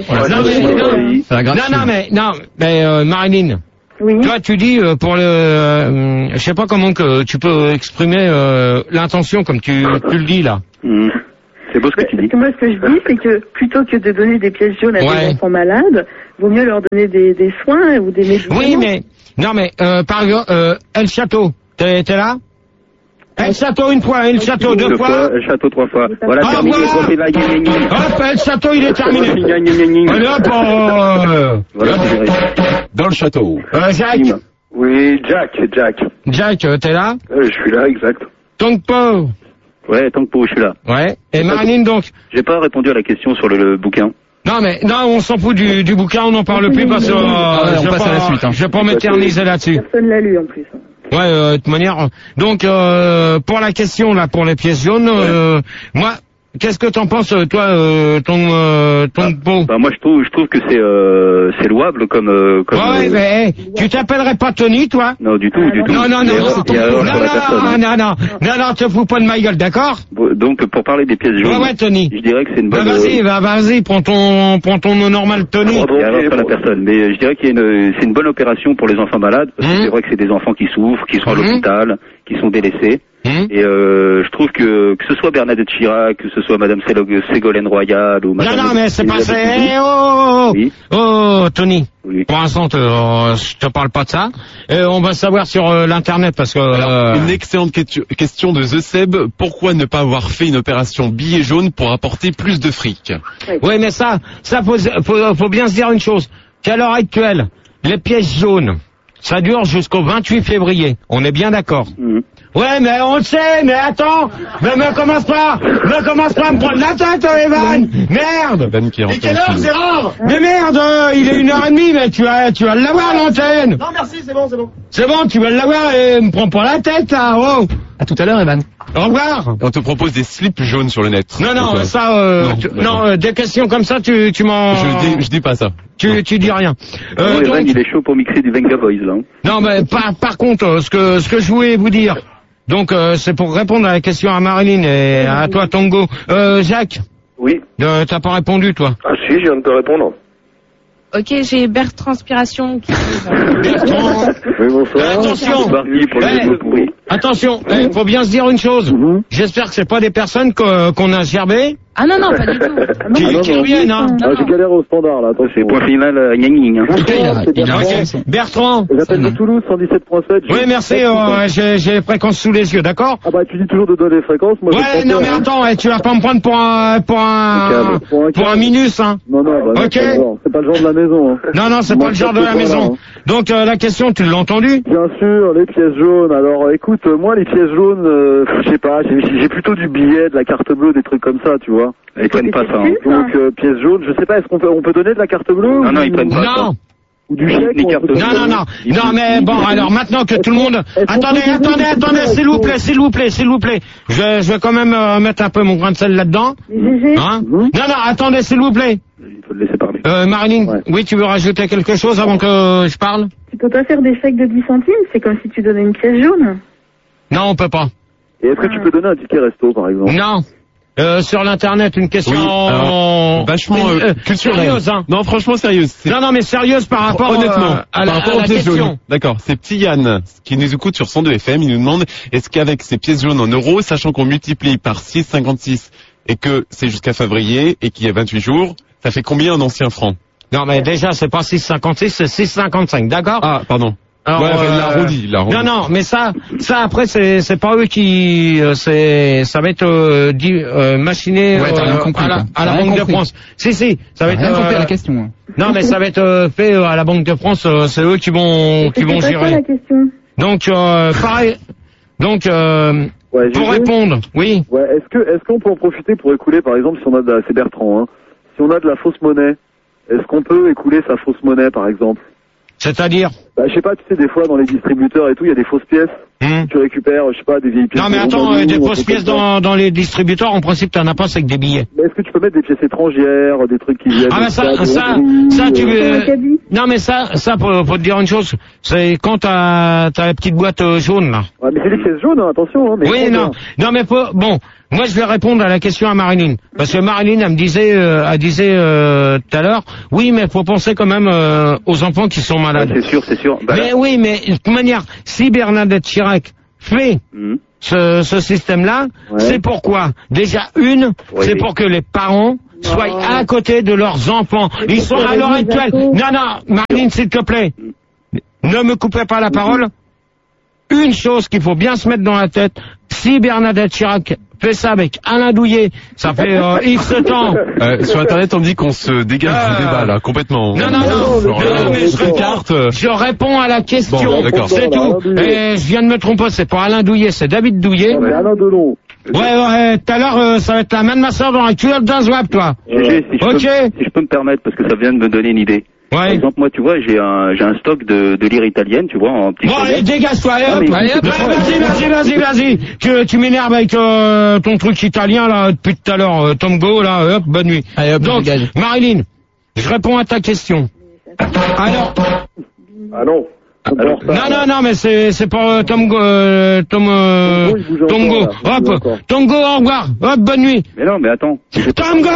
Mais Marilyn. Oui. Toi, tu dis pour le, je sais pas comment que tu peux exprimer l'intention comme tu le dis là. C'est beau ce que tu dis. Moi, ce que je dis, c'est que plutôt que de donner des pièces jaunes à des enfants malades, vaut mieux leur donner des soins ou des médicaments. Oui, mais par exemple, El Château, t'es là? El Château une fois, El Château deux fois. El Château 3 fois. Voilà, terminé. Hop, El Château, il est terminé. Allez hop, voilà, dans le château. Jacques. Oui, Jack. Jack, t'es là? Je suis là, exact. Tongpo. Ouais, Tongpo, je suis là. Ouais. Et Marilyn, donc? J'ai pas répondu à la question sur le bouquin. Non, on s'en fout du bouquin, on n'en parle plus parce que on passe à la suite. Je vais pas m'éterniser là-dessus. Personne l'a lu en plus. Ouais, de toute manière. Donc, pour la question là, pour les pièces jaunes, moi, qu'est-ce que t'en penses, toi, ton pot? Moi, je trouve que c'est louable comme. Ouais, mais tu t'appellerais pas Tony, toi? Non, du tout. Non, te fous pas de ma gueule, d'accord? Donc, pour parler des pièces jaunes. Ouais, Tony. Je dirais que c'est une bonne. Vas-y, prends ton nom normal, Tony. Et alors, pas la personne. Mais je dirais qu'il c'est une bonne opération pour les enfants malades, parce que c'est vrai que c'est des enfants qui souffrent, qui sont à l'hôpital, qui sont délaissés. Et je trouve que ce soit Bernadette Chirac, que ce soit Madame Ségolène Royal ou Madame... Non, mais c'est pas ça. Oui. Oh, Tony. Oui. Pour l'instant, je te parle pas de ça. On va savoir sur l'internet parce que... Alors, une excellente question de The Seb. Pourquoi ne pas avoir fait une opération billet jaune pour apporter plus de fric? Oui, mais ça faut bien se dire une chose. Qu'à l'heure actuelle, les pièces jaunes, ça dure jusqu'au 28 février. On est bien d'accord. Ouais, mais on le sait, mais attends, mais me commence pas à me prendre la tête, Evan. Merde. Evan qui est Et quelle heure, Gérard? Mais merde, il est 1h30, mais tu vas l'avoir, l'antenne. Non, merci, c'est bon. C'est bon, tu vas l'avoir et me prends pas la tête, là, oh. À tout à l'heure, Evan. Au revoir. On te propose des slips jaunes sur le net. Non, ça, des questions comme ça, tu m'en... Je dis pas ça. Tu dis rien. Evan, il est chaud pour mixer du Venga Boys, là. Non, mais par contre, ce que je voulais vous dire, donc c'est pour répondre à la question à Marilyn et à toi, Tongo. Jacques. Oui. T'as pas répondu, toi? Ah si, je viens de te répondre. Ok, j'ai Bertranspiration qui... Bertrand. Oui, bonsoir. Attention, faut bien se dire une chose. J'espère que c'est pas des personnes qu'on a gerbées. Ah non, pas du tout. Qui reviennent, hein. J'ai galéré au standard, là. Attention. C'est point final, gna gna. Ok. Bertrand. J'appelle de Toulouse, 117.7. Oui, merci, j'ai les fréquences sous les yeux, d'accord? Ah bah, tu dis toujours de donner les fréquences, moi. Ouais, non, mais attends, tu vas pas me prendre pour un minus, hein. Non, bah, ok. C'est pas le genre de la maison, hein. Non, c'est pas le genre de la maison. Donc, la question, tu l'as entendue? Bien sûr, les pièces jaunes. Alors, écoute, moi, les pièces jaunes, je sais pas, j'ai plutôt du billet, de la carte bleue, des trucs comme ça, tu vois. Ils prennent pas ça. Donc, pièces jaunes, je sais pas, est-ce qu'on peut donner de la carte bleue? Non, ils prennent pas ça. Non. Ou du chèque? Non, mais bon, alors maintenant que tout le monde... Attendez, s'il vous plaît. Je vais quand même mettre un peu mon grain de sel là-dedans. Hein? Non, attendez, s'il vous plaît. Il faut le laisser parler. Marilyn, oui, tu veux rajouter quelque chose avant que je parle? Tu peux pas faire des chèques de 10 centimes, c'est comme si tu donnais une pièce jaune. Non, on peut pas. Et est-ce que tu peux donner un ticket resto, par exemple? Non. Sur l'internet, une question vachement sérieuse, hein. Non, franchement sérieuse. Non, mais sérieuse par rapport honnêtement, à la question. Jaunes. D'accord, c'est Petit Yann qui nous écoute sur 102 FM, il nous demande est-ce qu'avec ces pièces jaunes en euros, sachant qu'on multiplie par 6,56 et que c'est jusqu'à février et qu'il y a 28 jours, ça fait combien en anciens francs? Non, mais déjà, c'est pas 6,56, c'est 6,55, d'accord? Ah, pardon. Alors, l'arrondi. Non, mais ça après c'est pas eux qui ça va être machiné à la Banque de France. Si, ça va être la question. Non, mais ça va être fait à la Banque de France, c'est eux qui vont gérer. La question. Donc pareil. Donc pour répondre, oui. Ouais, est-ce qu'on peut en profiter pour écouler, par exemple, si on a c'est Bertrand, hein, si on a de la fausse monnaie, est-ce qu'on peut écouler sa fausse monnaie, par exemple? C'est-à-dire? Je sais pas, tu sais, des fois, dans les distributeurs et tout, il y a des fausses pièces. Tu récupères, je sais pas, des vieilles pièces. Non, mais attends, des fausses pièces dans les distributeurs, en principe, t'en as pas, c'est que des billets. Mais est-ce que tu peux mettre des pièces étrangères, des trucs qui viennent... Ah, bah ça, tu veux... Non, mais ça, faut te dire une chose, c'est quand t'as la petite boîte jaune, là. Ouais, mais c'est des pièces jaunes, hein, attention, hein. Mais oui, non, mais bon, moi, je vais répondre à la question à Marilyn. Parce que Marilyn, elle disait tout à l'heure, oui, mais faut penser quand même aux enfants qui sont malades. Ouais, c'est sûr. Bah, mais oui, mais de toute manière, si Bernadette Chirac fait ce système-là, c'est pourquoi? Déjà, c'est pour que les parents soient à côté de leurs enfants. Ils sont à l'heure actuelle. Non, Marilyn, s'il te plaît, ne me coupez pas la parole. Une chose qu'il faut bien se mettre dans la tête, si Bernadette Chirac fait ça avec Alain Douillet, ça fait X temps. Sur Internet, on me dit qu'on se dégage du débat, là, complètement. Non, mais je réponds à la question, bon, c'est tout. Et je viens de me tromper, c'est pas Alain Douillet, c'est David Douillet. Ouais, Alain Delon. Ouais, tout à l'heure, ça va être la main de ma soeur dans la culotte d'un zouap, toi. Si je peux me permettre, parce que ça vient de me donner une idée. Ouais. Par exemple, moi, tu vois, j'ai un stock de lyre italienne, tu vois, en petit. Bon, allez, dégage-toi, vas-y. Tu m'énerves avec ton truc italien, là, depuis tout à l'heure, Tomgo, là, hop, bonne nuit. Allez, hop, donc, dégage. Marilyn, je réponds à ta question. Alors. Ah non. Non, mais c'est pour Tomgo, hop, Tomgo, au revoir, hop, bonne nuit. Mais non, mais attends. Tomgo!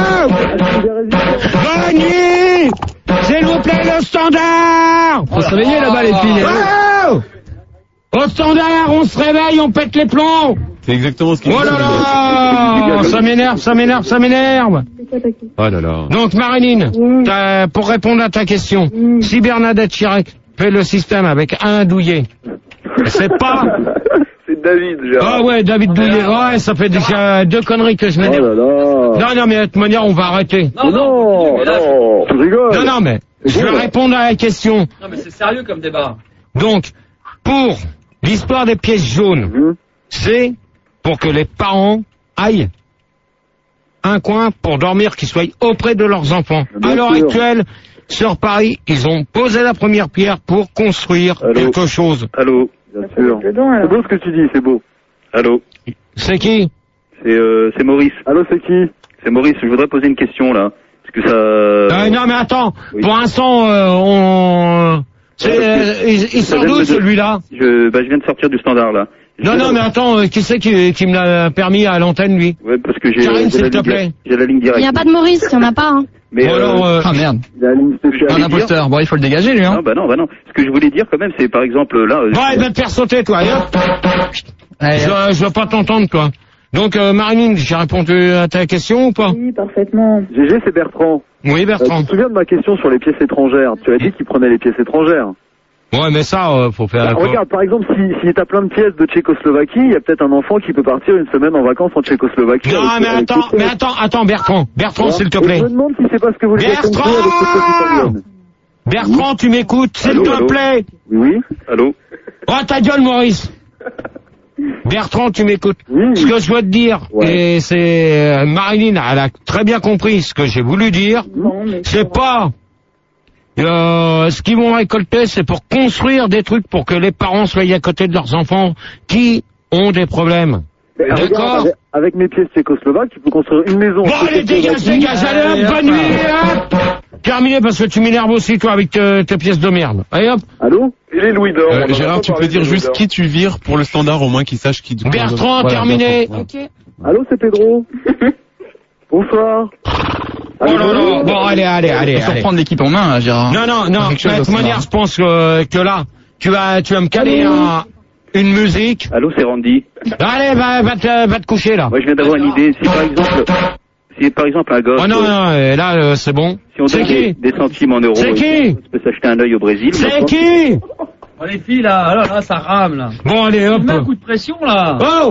Bonne nuit! S'il vous plaît, le standard! Faut se réveiller là-bas, les filles. Oh! Au standard, on se réveille, on pète les plombs! C'est exactement ce qu'il Oh là là! Ça m'énerve! Oh là là. Donc, Marilyn, pour répondre à ta question, si Bernadette Chirac fait le système avec Alain Douillet, c'est pas... C'est David, Gérard. Ah ouais, David Douillet. Ouais, ça fait déjà 2 conneries que je m'énerve. Oh là là. Non, mais de toute manière, on va arrêter. Non, tu rigoles. Non, mais je vais répondre à la question. Non, mais c'est sérieux comme débat. Donc, pour l'histoire des pièces jaunes, c'est pour que les parents aillent un coin pour dormir, qu'ils soient auprès de leurs enfants. À l'heure actuelle, sur Paris, ils ont posé la première pierre pour construire quelque chose. Allô. Bien sûr. C'est beau ce que tu dis, c'est beau. Allô. C'est qui? C'est Maurice. Allô, c'est qui? C'est Maurice, je voudrais poser une question, là. Parce que ça... non, mais attends. Oui. Pour l'instant, il sort d'où, celui-là? Je viens de sortir du standard, là. Non, mais attends, qui c'est qui me l'a permis à l'antenne, lui? Ouais, parce que j'ai... Karine, s'il te plaît. J'ai la ligne directe. Il n'y a pas de Maurice, il n'y en a pas, hein. Mais ah merde. Un imposteur. Bon, il faut le dégager, lui, hein. Non. Ce que je voulais dire, quand même, c'est, par exemple, là... Bon, il va te faire sauter, toi, je veux pas t'entendre, toi. Donc, Marilyn, j'ai répondu à ta question ou pas? Oui, parfaitement. GG, c'est Bertrand. Oui, Bertrand. Tu te souviens de ma question sur les pièces étrangères? Tu as dit qu'il prenait les pièces étrangères. Ouais, mais ça, faut faire... regarde, par exemple, si t'as plein de pièces de Tchécoslovaquie, il y a peut-être un enfant qui peut partir une semaine en vacances en Tchécoslovaquie. Non, mais attends, Bertrand, s'il te plaît. Je me demande si c'est pas ce que vous voulez faire avec les pièces. Bertrand, tu m'écoutes, s'il te plaît. Oui. Allô. Oh, ta gueule, Maurice. Bertrand, tu m'écoutes. Oui. Ce que je dois te dire, et c'est Marilyn, elle a très bien compris ce que j'ai voulu dire. C'est pas... ce qu'ils vont récolter, c'est pour construire des trucs pour que les parents soient à côté de leurs enfants qui ont des problèmes. D'accord. Avec mes pièces tchécoslovaques, tu peux construire une maison. Bon, allez, dégage, allez, hop, bonne nuit, hop. Terminé, parce que tu m'énerves aussi, toi, avec tes pièces de merde. Allez, hop. Allô? Il est Louis d'Or. Gérard, tu peux dire juste qui tu vires pour le standard, au moins qu'ils sachent qui... Bertrand, terminé. Ok. Allô, c'est Pedro. Bonsoir. Oh là là, bon, allez. Faut reprendre l'équipe en main, Gérard. Non, de toute manière, je pense que là, tu vas me caler une musique. Allô, c'est Randy. Allez, va te coucher, là. Moi, je viens d'avoir une idée. Si par exemple un gosse... Oh non, là, c'est bon. Si on donne des centimes en euros... C'est qui? On peut s'acheter un œil au Brésil. C'est qui? Oh, les filles, là, ça rame, là. Bon, allez, hop. Mets un coup de pression, là. Oh!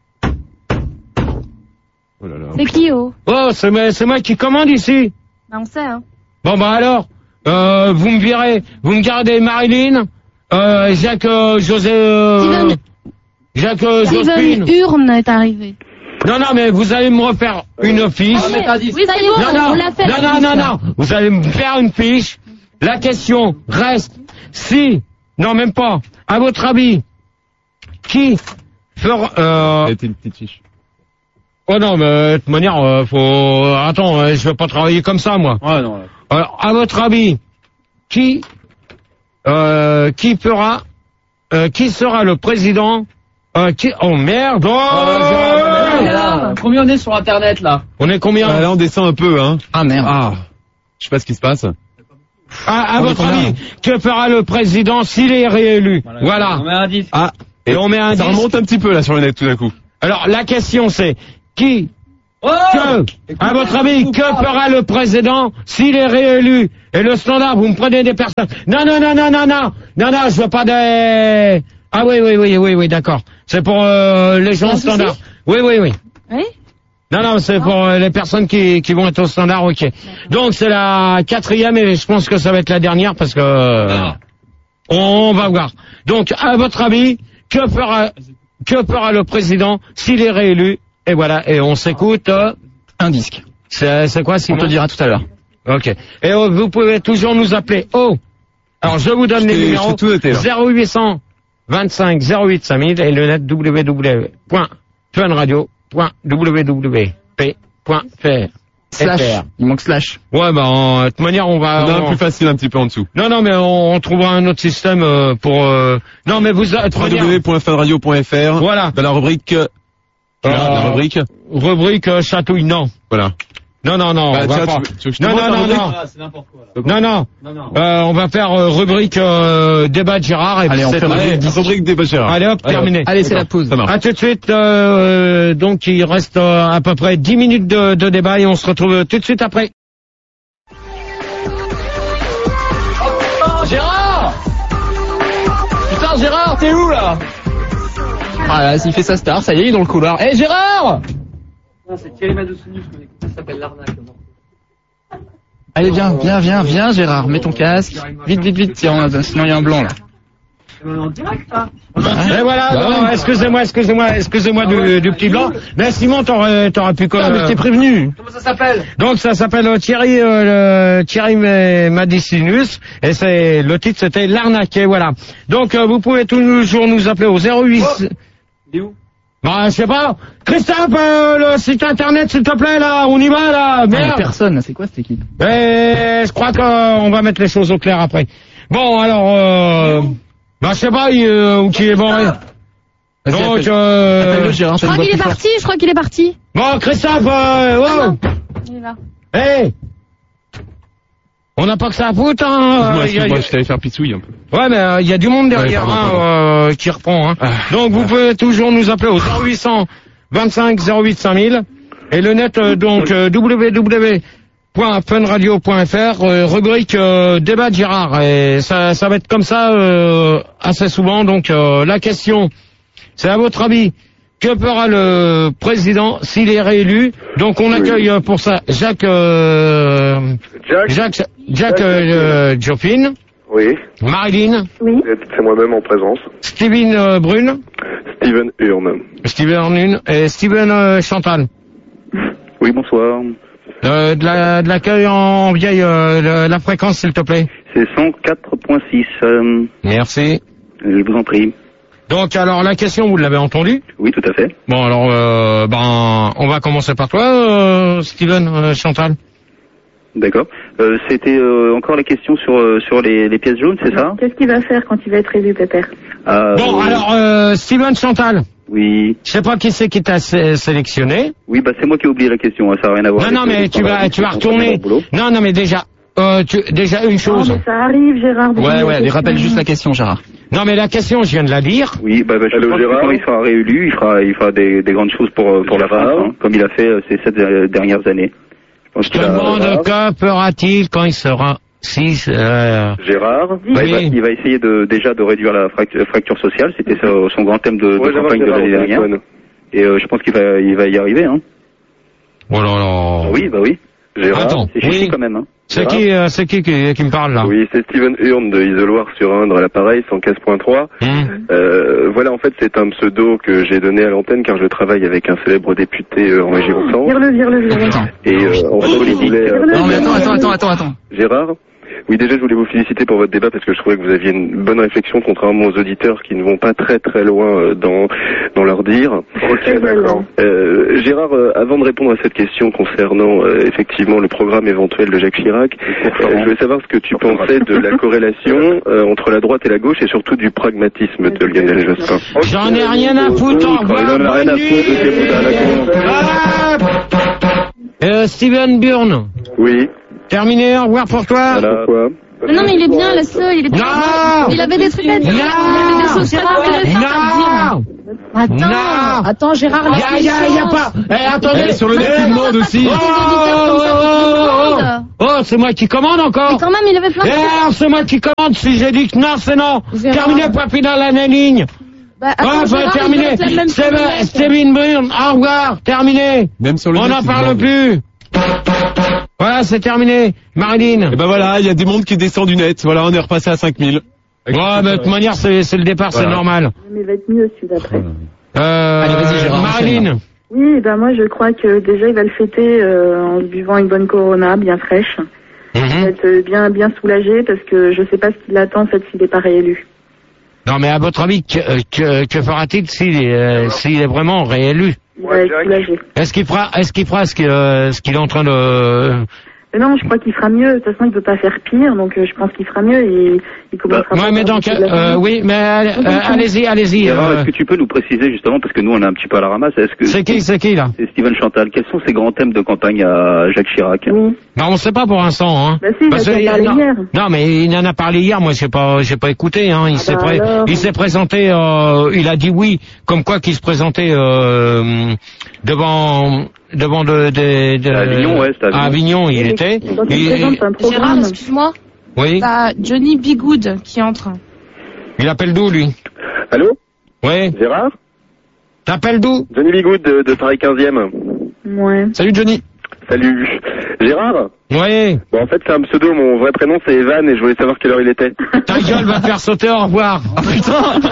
C'est qui, oh? Oh, c'est moi qui commande ici. Bah, on sait, hein. Bon, bah alors, vous me gardez Marilyn, Jacques Jospin. Steven Urne est arrivé. Non, mais vous allez me refaire une fiche. Oui, ça y est, on l'a fait. Non. Vous allez me faire une fiche. La question reste si, non, même pas, à votre avis, qui fera... C'était une petite fiche. Oh non, mais de toute manière, faut... Attends, je vais pas travailler comme ça, moi. Ouais, non. Alors, à votre avis, qui fera... qui sera le président... Oh merde! Combien on est sur Internet, là? On est combien? Là, on descend un peu, hein. Ah, merde. Ah. Je sais pas ce qui se passe. À votre avis, que fera le président s'il est réélu? Voilà. On met un 10. Ah. Et on met un 10. Ça remonte un petit peu, là, sur le net, tout d'un coup. Alors, la question, c'est, à votre avis, que fera le président s'il est réélu? Et le standard, vous me prenez des personnes. Non, je veux pas des... Ah oui, d'accord. C'est pour les gens au standard. Oui. Oui? Non, c'est pour les personnes qui vont être au standard, ok. Donc c'est la 4e et je pense que ça va être la dernière parce que on va voir. Donc, à votre avis, que fera le président s'il est réélu? Et voilà, et on s'écoute un disque. C'est quoi, Simon? On te le dira tout à l'heure. Ok. Et vous pouvez toujours nous appeler. Alors je vous donne les numéros 0800 25 08 5000 et le net www.funradio.wwp.fr. Slash. Il manque slash. Ouais, de toute manière, on va... On a un plus facile un petit peu en dessous. Non, mais on trouvera un autre système pour... Non, mais vous... www.funradio.fr. Voilà. Dans la rubrique... la rubrique chatouille, non. Voilà. Non. Bah, On va pas. C'est n'importe quoi, Non. là. On va faire rubrique débat de Gérard. Et allez, on fait rubrique débat de Gérard. Allez, hop, terminé. Allez, c'est la pause. Ça marche. À tout de suite. Donc, il reste à peu près 10 minutes de débat et on se retrouve tout de suite après. Oh, Gérard! Putain, Gérard, t'es où, là? Ah là, s'il fait sa star, ça y est, il est dans le couloir. Hé, Gérard! Non, c'est Thierry Madoussini, je connais. Ça s'appelle l'arnaque. Allez, viens, Gérard, mets ton casque. Vite, sinon il y a un blanc, là. En direct, ça. Et voilà, excusez-moi du petit blanc. Mais Simon, t'aurais pu quoi? Mais je t'ai prévenu. Comment ça s'appelle? Donc ça s'appelle Thierry Madicinus et le titre c'était l'arnaque, voilà. Donc vous pouvez toujours nous appeler au 08. Il est où? Je sais pas. Christophe, le site internet, s'il te plaît, là, on y va, là. Merde. Personne, c'est quoi cette équipe? Je crois qu'on va mettre les choses au clair après. Bon, alors, je sais pas, où qui est bon. Donc, je crois qu'il est parti. Bon, Christophe, Il est là. On n'a pas que ça à foutre, hein. Moi, je t'allais faire pissouille un peu. Ouais, mais il y a du monde derrière, qui reprend, hein. Donc, vous pouvez toujours nous appeler au 0800 25 08 5000 et le net, www.funradio.fr, rubrique débat de Gérard. Et ça va être comme ça assez souvent. Donc, la question, c'est à votre avis, que fera le président s'il est réélu? Donc on accueille pour ça Jacques Joffin. Oui. Marilyn. Oui. C'est moi-même en présence. Steven Brune. Steven Hurne. Et Steven Chantal. Oui, bonsoir. De l'accueil en vieille, la fréquence s'il te plaît. C'est 104.6. Merci. Je vous en prie. Donc alors la question, vous l'avez entendue? Oui, tout à fait. Bon alors on va commencer par toi, Steven Chantal. D'accord. C'était encore la question sur les pièces jaunes, c'est ça? Qu'est-ce qu'il va faire quand il va être élu, Pépère? Bon alors Steven Chantal. Oui. Je sais pas qui c'est qui t'a sélectionné. Oui, c'est moi qui ai oublié la question, ça n'a rien à voir. Non mais tu vas retourner. Non mais déjà une chose. Non, mais ça arrive, Gérard. Ouais, rappelle juste la question, Gérard. Non mais la question, je viens de la lire. Oui, je pense que quand il sera réélu, il fera des grandes choses pour la France, comme il a fait ces 7 dernières années. Je te demande que fera-t-il quand il sera Gérard, oui. il va essayer déjà de réduire la fracture sociale, c'était son grand thème de campagne de l'année dernière. Et je pense qu'il va y arriver, hein. Oh là là. Oui. Gérard, attends, c'est chichi quand même, hein. C'est qui me parle là? Oui, c'est Steven Hurne de Isoloir-sur-Indre à l'appareil 115.3. Voilà, en fait, c'est un pseudo que j'ai donné à l'antenne car je travaille avec un célèbre député en région centre. Vire-le. Et en fait, il voulait... Non mais attends. Gérard, Oui, déjà, je voulais vous féliciter pour votre débat parce que je trouvais que vous aviez une bonne réflexion, contrairement aux auditeurs qui ne vont pas très très loin dans leur dire. Ok, d'accord. Gérard, avant de répondre à cette question concernant effectivement le programme éventuel de Jacques Chirac, je voulais savoir ce que tu pensais de la corrélation entre la droite et la gauche et surtout du pragmatisme de Lionel Jospin. J'en ai rien à foutre, au revoir, bonne nuit. Steven Byrne. Oui. Terminé, au revoir pour toi. Voilà. Pourquoi? Mais non, mais il est bien, laisse-le, il est bien. Non. Il avait des trucs à dire. Il avait des choses très intéressantes à dire. Attends, Gérard, y a pas. Attendez. Sur le net, il demande aussi. Oh, c'est moi qui commande encore. Mais quand même, il avait plein de choses. C'est moi qui commande. Si j'ai dit que non, c'est non. Terminé, point final à la ligne. Terminé. Steven Byrne, au revoir, terminé. Même sur le on net, n'en parle plus. Voilà, c'est terminé. Marilyn. Et ben voilà, il y a des mondes qui descendent du net. Voilà, on est repassé à 5000. Ouais, de toute manière, c'est le départ, voilà. C'est normal. Mais il va être mieux celui d'après. Allez, vas-y, Gérard. Marilyn. Oui, ben moi je crois que déjà il va le fêter en buvant une bonne Corona bien fraîche. Il va être bien soulagé parce que je sais pas ce qu'il attend en fait s'il n'est pas réélu. Non, mais à votre avis, que fera-t-il s'il est vraiment réélu? Il va être soulagé. Est-ce qu'il fera ce qu'il est en train de... Mais non, je crois qu'il fera mieux. De toute façon, il peut pas faire pire, donc je pense qu'il fera mieux et il commencera. Ouais, mais donc, oui, mais allez-y. Est-ce que tu peux nous préciser justement, parce que nous on est un petit peu à la ramasse, c'est qui là? C'est Steven Chantal. Quels sont ses grands thèmes de campagne à Jacques Chirac? Oui. Non, on sait pas pour l'instant, hein. Bah si, il en a parlé hier. Non, mais il en a parlé hier. Moi, j'ai pas écouté, hein. Il s'est présenté. Il a dit oui, comme quoi qu'il se présentait devant Avignon, ouais, c'est à Avignon, il était. Gérard, excuse-moi. Oui. T'as Johnny Bigood qui entre. Il appelle d'où, lui? Allô? Oui. Gérard? T'appelles d'où? Johnny Bigoud de Paris 15e. Ouais. Salut Johnny. Salut. Gérard? Oui. Bon, en fait, c'est un pseudo. Mon vrai prénom, c'est Evan et je voulais savoir quelle heure il était. Ta gueule va te faire sauter, au revoir. Oh, putain.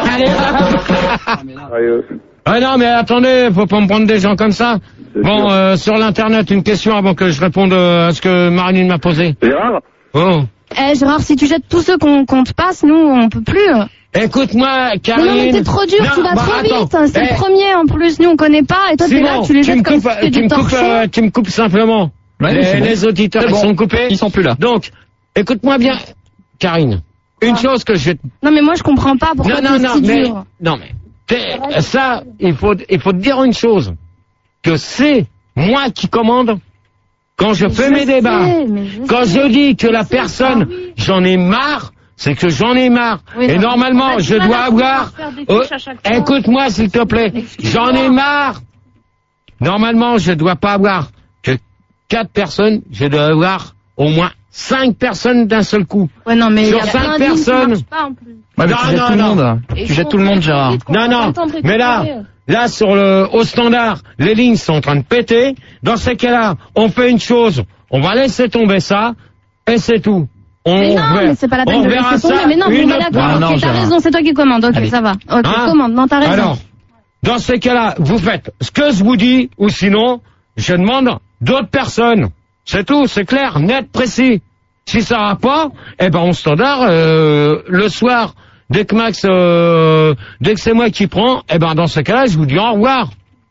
Allez. Ah non, mais attendez, faut pas me prendre des gens comme ça. Bon, sur l'internet, une question avant que je réponde à ce que Marilyn m'a posé. Gérard? Oh. Gérard, si tu jettes tous ceux qu'on te passe, nous, on peut plus. Écoute-moi, Karine. Non, mais t'es trop dur, tu vas trop vite. C'est le premier, en plus, nous, on connaît pas, et toi, t'es là, tu les jettes comme si c'était du torchon. Tu me coupes simplement. Ouais, les auditeurs, ils sont coupés. Ils sont plus là. Donc, écoute-moi bien, Karine. Une chose que je vais... Non, mais moi, je comprends pas pourquoi t'es si dur. Non, mais... Ça, il faut te dire une chose. Que c'est moi qui commande quand je fais mes débats. Quand je dis que la personne, j'en ai marre, c'est que j'en ai marre. Oui, et normalement, je dois avoir... écoute-moi, s'il te plaît. J'en ai marre. Normalement, je dois pas avoir que 4 personnes. Je dois avoir au moins 5 personnes d'un seul coup. Ouais, non, mais sur 5 personnes. Ouais, mais tu jettes tout le monde. Tu jettes tout le monde, Gérard. Non. Mais là, au standard, les lignes sont en train de péter. Dans ces cas-là, on fait une chose. On va laisser tomber ça, et c'est tout. Mais c'est pas la peine de laisser tomber. Mais non, bon, d'accord. Ok, t'as raison, c'est toi qui commandes. Ok, ça va. Ok, commande. Non, t'as raison. Alors, dans ces cas-là, vous faites ce que je vous dis, ou sinon, je demande d'autres personnes. C'est tout, c'est clair, net, précis. Si ça va pas, eh ben, au standard, le soir, dès que c'est moi qui prends, eh ben, dans ce cas-là, je vous dis au revoir.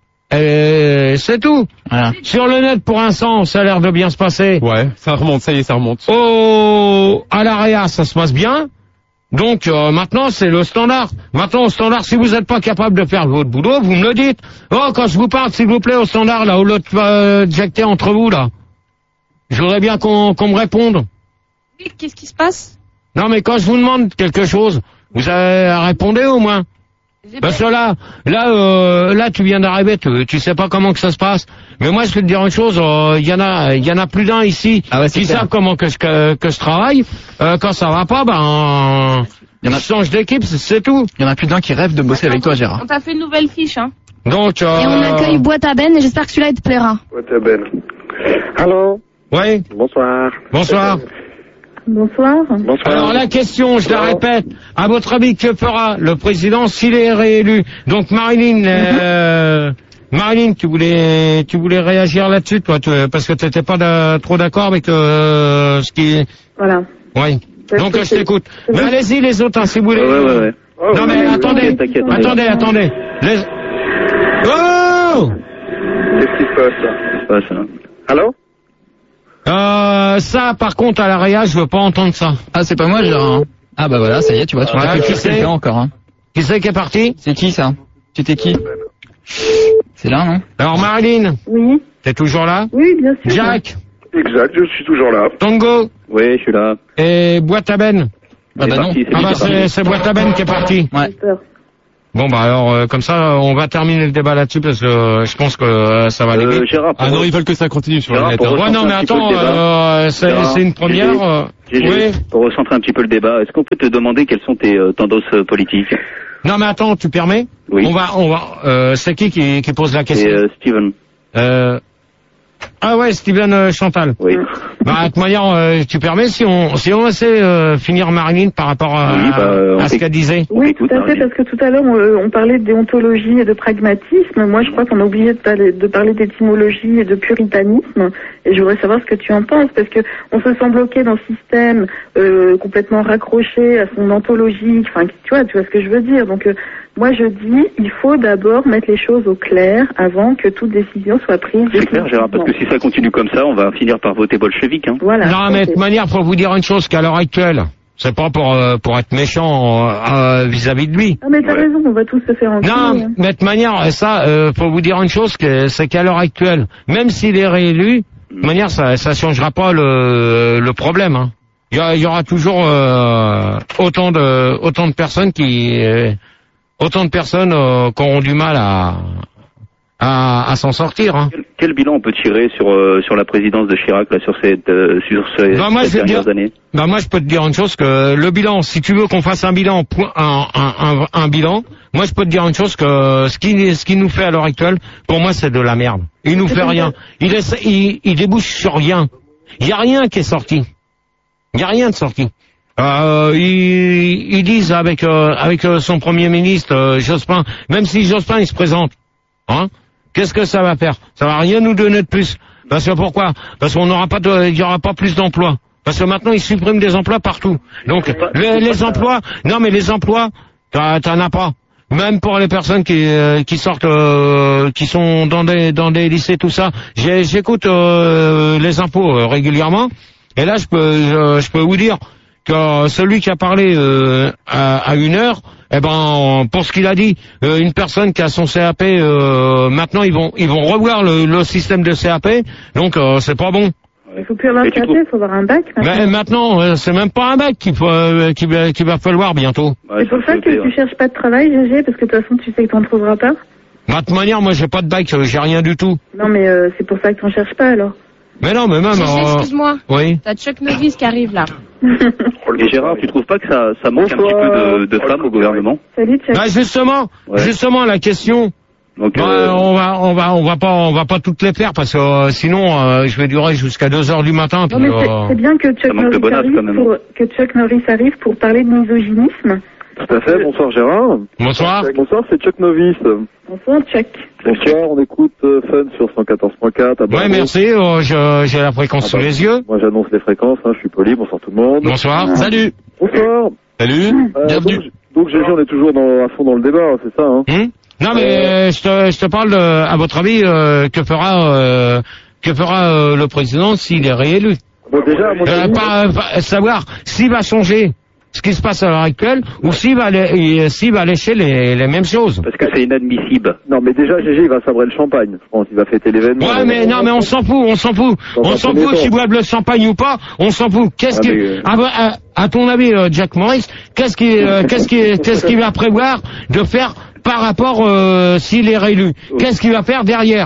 Et c'est tout. Voilà. Sur le net, pour l'instant, ça a l'air de bien se passer. Ouais, ça remonte, ça y est, ça remonte. À l'AREA, ça se passe bien. Donc, maintenant, c'est le standard. Maintenant, au standard, si vous n'êtes pas capable de faire votre boulot, vous me le dites. Oh, quand je vous parle, s'il vous plaît, au standard, là, au lieu de jecter entre vous, là. Je voudrais bien qu'on me réponde. Qu'est-ce qui se passe? Non, mais quand je vous demande quelque chose, vous avez répondu au moins. Parce que là, tu viens d'arriver, tu sais pas comment que ça se passe. Mais moi, je vais te dire une chose, il y en a plus d'un ici qui savent comment que je travaille. Quand ça va pas, je change d'équipe, c'est tout. Il y en a plus d'un qui rêve de bosser avec toi, Gérard. On t'a fait une nouvelle fiche, hein. Donc, et on accueille Boîte à Ben, et j'espère que celui-là, il te plaira. Boîte à Ben. Allô? Oui. Bonsoir. Bonsoir. Bonsoir. Alors la question, je la répète, à votre avis, que fera le président s'il est réélu? Donc Marilyn, Marilyn, tu voulais réagir là-dessus, toi, parce que tu n'étais pas trop d'accord avec ce qui... Voilà. Oui. Donc je t'écoute. Mais allez-y les autres, hein, si vous voulez. Ouais. Non mais attendez. Les... Oh! Qu'est-ce qui se passe là? Allô? Ça, par contre, à la réa, je veux pas entendre ça. Ah, c'est pas moi, Gérard. Hein. Ah bah voilà, ça y est, tu vois, tu vois qui c'est encore. Hein. Qui c'est qui est parti? C'est qui ça? C'était qui? C'est là, non? Alors Marilyn. Oui. T'es toujours là? Oui, bien sûr. Jack. Exact, je suis toujours là. Tango. Oui, je suis là. Et Boîte à Ben. Ah bah non. C'est Boîte à Ben qui est parti. Ouais. Bon bah alors comme ça on va terminer le débat là-dessus parce que je pense que ça va aller vite. Gérard, ah non, ils veulent que ça continue sur le net. Ouais non mais attends, c'est une première. Oui. Pour recentrer un petit peu le débat, est-ce qu'on peut te demander quelles sont tes tendances politiques? Non mais attends, tu permets? Oui. On va. C'est qui pose la question? C'est Steven. Ah ouais, Steven Chantal. Oui. Bah, de toute manière, tu permets si on essaie finir Marilyn par rapport à ce qu'elle disait. Oui, tout à fait, parce que tout à l'heure on parlait de déontologie et de pragmatisme. Moi, je crois qu'on a oublié de parler d'étymologie et de puritanisme. Et je voudrais savoir ce que tu en penses, parce que on se sent bloqué dans ce système complètement raccroché à son ontologie. Enfin, tu vois ce que je veux dire. Donc moi, je dis, il faut d'abord mettre les choses au clair avant que toute décision soit prise. C'est clair, Gérard, parce que si ça continue comme ça, on va finir par voter bolchevique. Hein. Voilà. Non, mais de toute manière, faut vous dire une chose, qu'à l'heure actuelle, c'est pas pour être méchant vis-à-vis de lui. Ah, mais t'as raison, on va tous se faire enculer. Non, mais de toute manière, ça, faut vous dire une chose, c'est qu'à l'heure actuelle, même s'il est réélu, de toute manière, ça changera pas le problème. Hein. Il y aura toujours autant de personnes qui auront du mal à s'en sortir. Hein. Quel bilan on peut tirer sur la présidence de Chirac là, sur ces dernières années? Bah moi je peux te dire une chose, que le bilan, si tu veux qu'on fasse un bilan, un bilan, moi je peux te dire une chose, que ce qui nous fait à l'heure actuelle, pour moi c'est de la merde. Il nous fait rien. Il débouche sur rien. Il y a rien qui est sorti. Il y a rien de sorti. Ils disent avec son premier ministre Jospin, même si Jospin il se présente, hein, qu'est-ce que ça va faire? Ça va rien nous donner de plus. Parce que pourquoi? Parce qu'on n'aura pas il y aura pas plus d'emplois. Parce que maintenant ils suppriment des emplois partout. Donc les emplois, non mais les emplois, t'en as pas. Même pour les personnes qui sortent, qui sont dans des lycées, tout ça. J'écoute les infos régulièrement. Et là je peux vous dire que celui qui a parlé à 1h, eh ben pour ce qu'il a dit, une personne qui a son CAP, maintenant ils vont revoir le système de CAP, donc c'est pas bon. Il faut plus avoir un CAP, il faut avoir un bac. Mais maintenant, c'est même pas un bac qu'il va falloir bientôt. C'est pour ça que tu cherches pas de travail, GG, parce que de toute façon tu sais que t'en trouveras pas. De toute manière, moi j'ai pas de bac, j'ai rien du tout. Non mais c'est pour ça que t'en cherches pas alors. Mais non, mais même... Excuse-moi. Oui. T'as Chuck Norris qui arrive là. Et Gérard, tu trouves pas que ça manque un petit peu de femmes au gouvernement? Salut Chuck. Bah justement la question. Donc, on va pas toutes les faire parce que sinon je vais durer jusqu'à 2h du matin. Non mais c'est bien que Chuck Norris arrive pour parler de misogynisme. Tout à fait, bonsoir Gérard. Bonsoir. Bonsoir, c'est Chuck Novice. Bonsoir Chuck. Bonsoir, on écoute Fun sur 114.4. Ouais, merci, j'ai la fréquence sous les yeux. Moi j'annonce les fréquences, je suis poli, bonsoir tout le monde. Bonsoir. Salut. Bonsoir. Salut. Bienvenue. Donc GG, on est toujours à fond dans le débat, c'est ça, hein? Non mais je te parle à votre avis, que fera le président s'il est réélu? Bon, déjà, à mon avis... savoir s'il va changer ce qui se passe à l'heure actuelle, ou s'il va lécher les mêmes choses. Parce que c'est inadmissible. Non, mais déjà, GG, il va sabrer le champagne. Je pense qu'il va fêter l'événement. Ouais, mais non, mais on s'en fout. On s'en fout s'il boit le champagne ou pas. On s'en fout. À ton avis, Jack Morris, qu'est-ce qu'il va prévoir de faire par rapport s'il est réélu? Qu'est-ce qu'il va faire derrière?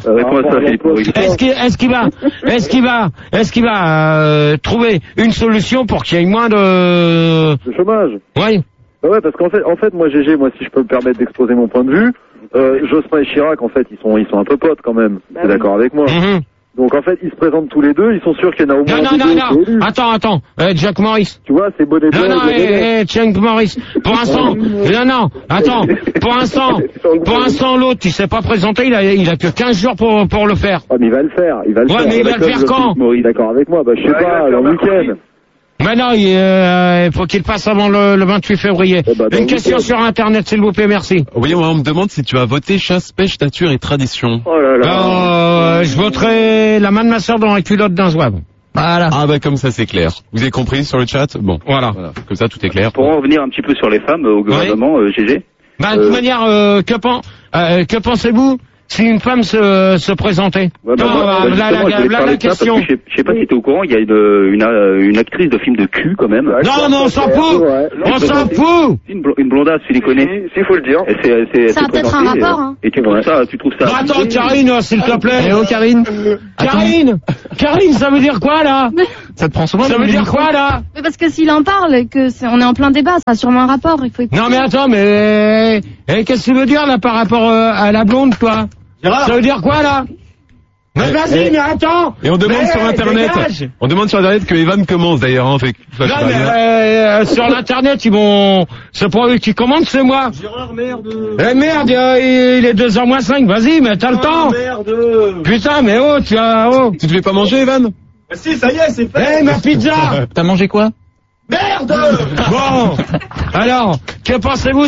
Est-ce qu'il va trouver une solution pour qu'il y ait moins de chômage? Oui. Ouais, parce qu'en fait, moi, GG, si je peux me permettre d'exposer mon point de vue, Jospin et Chirac, en fait, ils sont un peu potes quand même. T'es d'accord avec moi? Donc en fait, ils se présentent tous les deux, ils sont sûrs qu'il y en a au moins Non. Attends. Jack Morris. Tu vois, c'est bonnet blanc. Jack Morris. Pour l'instant, attends. Pour l'instant, l'autre, il s'est pas présenté, il a que 15 jours pour le faire. Ah, mais il va le faire. Mais il va le faire quand? D'accord avec moi, je sais pas, le week-end. Mais non, il faut qu'il passe avant le 28 février. Une question sur Internet, s'il vous plaît, merci. Oui, on me demande si tu vas voter chasse, pêche, nature et tradition. Oh là là. Je voterai la main de ma sœur dans la culotte d'un zouave. Voilà. Ah bah comme ça c'est clair. Vous avez compris sur le chat? Bon, voilà. Comme ça tout est clair. Pour en revenir un petit peu sur les femmes au gouvernement, GG. Bah, de toute manière, que pensez-vous si une femme se présentait? La question. Je sais pas si t'es au courant, il y a une actrice de film de cul quand même. Non, on s'en fout. On s'en fout. Une blondasse, tu les connais? S'il faut le dire. Ça a peut-être un rapport, hein. Et tu trouves ça? Attends, Karine, s'il te plaît. Karine. Karine, ça veut dire quoi, là? Ça te prend souvent? Ça veut dire quoi, là? Mais parce que s'il en parle, on est en plein débat, ça a sûrement un rapport, il faut écouter. Non, mais attends, qu'est-ce que tu veux dire, là, par rapport à la blonde, toi? Ça veut dire quoi, là? Mais vas-y, mais attends! Et on demande sur Internet. Dégage. On demande sur Internet que Evan commence d'ailleurs, hein. Non, mais sur l'Internet, c'est pas eux qui commandent, c'est moi. Gérard, merde. Merde, il est 2h moins 5, vas-y, mais t'as le temps. Merde. Putain, mais Tu te fais pas manger, Evan? Bah si, ça y est, c'est fait. Ma pizza. T'as mangé quoi? Merde. Bon, alors, que pensez-vous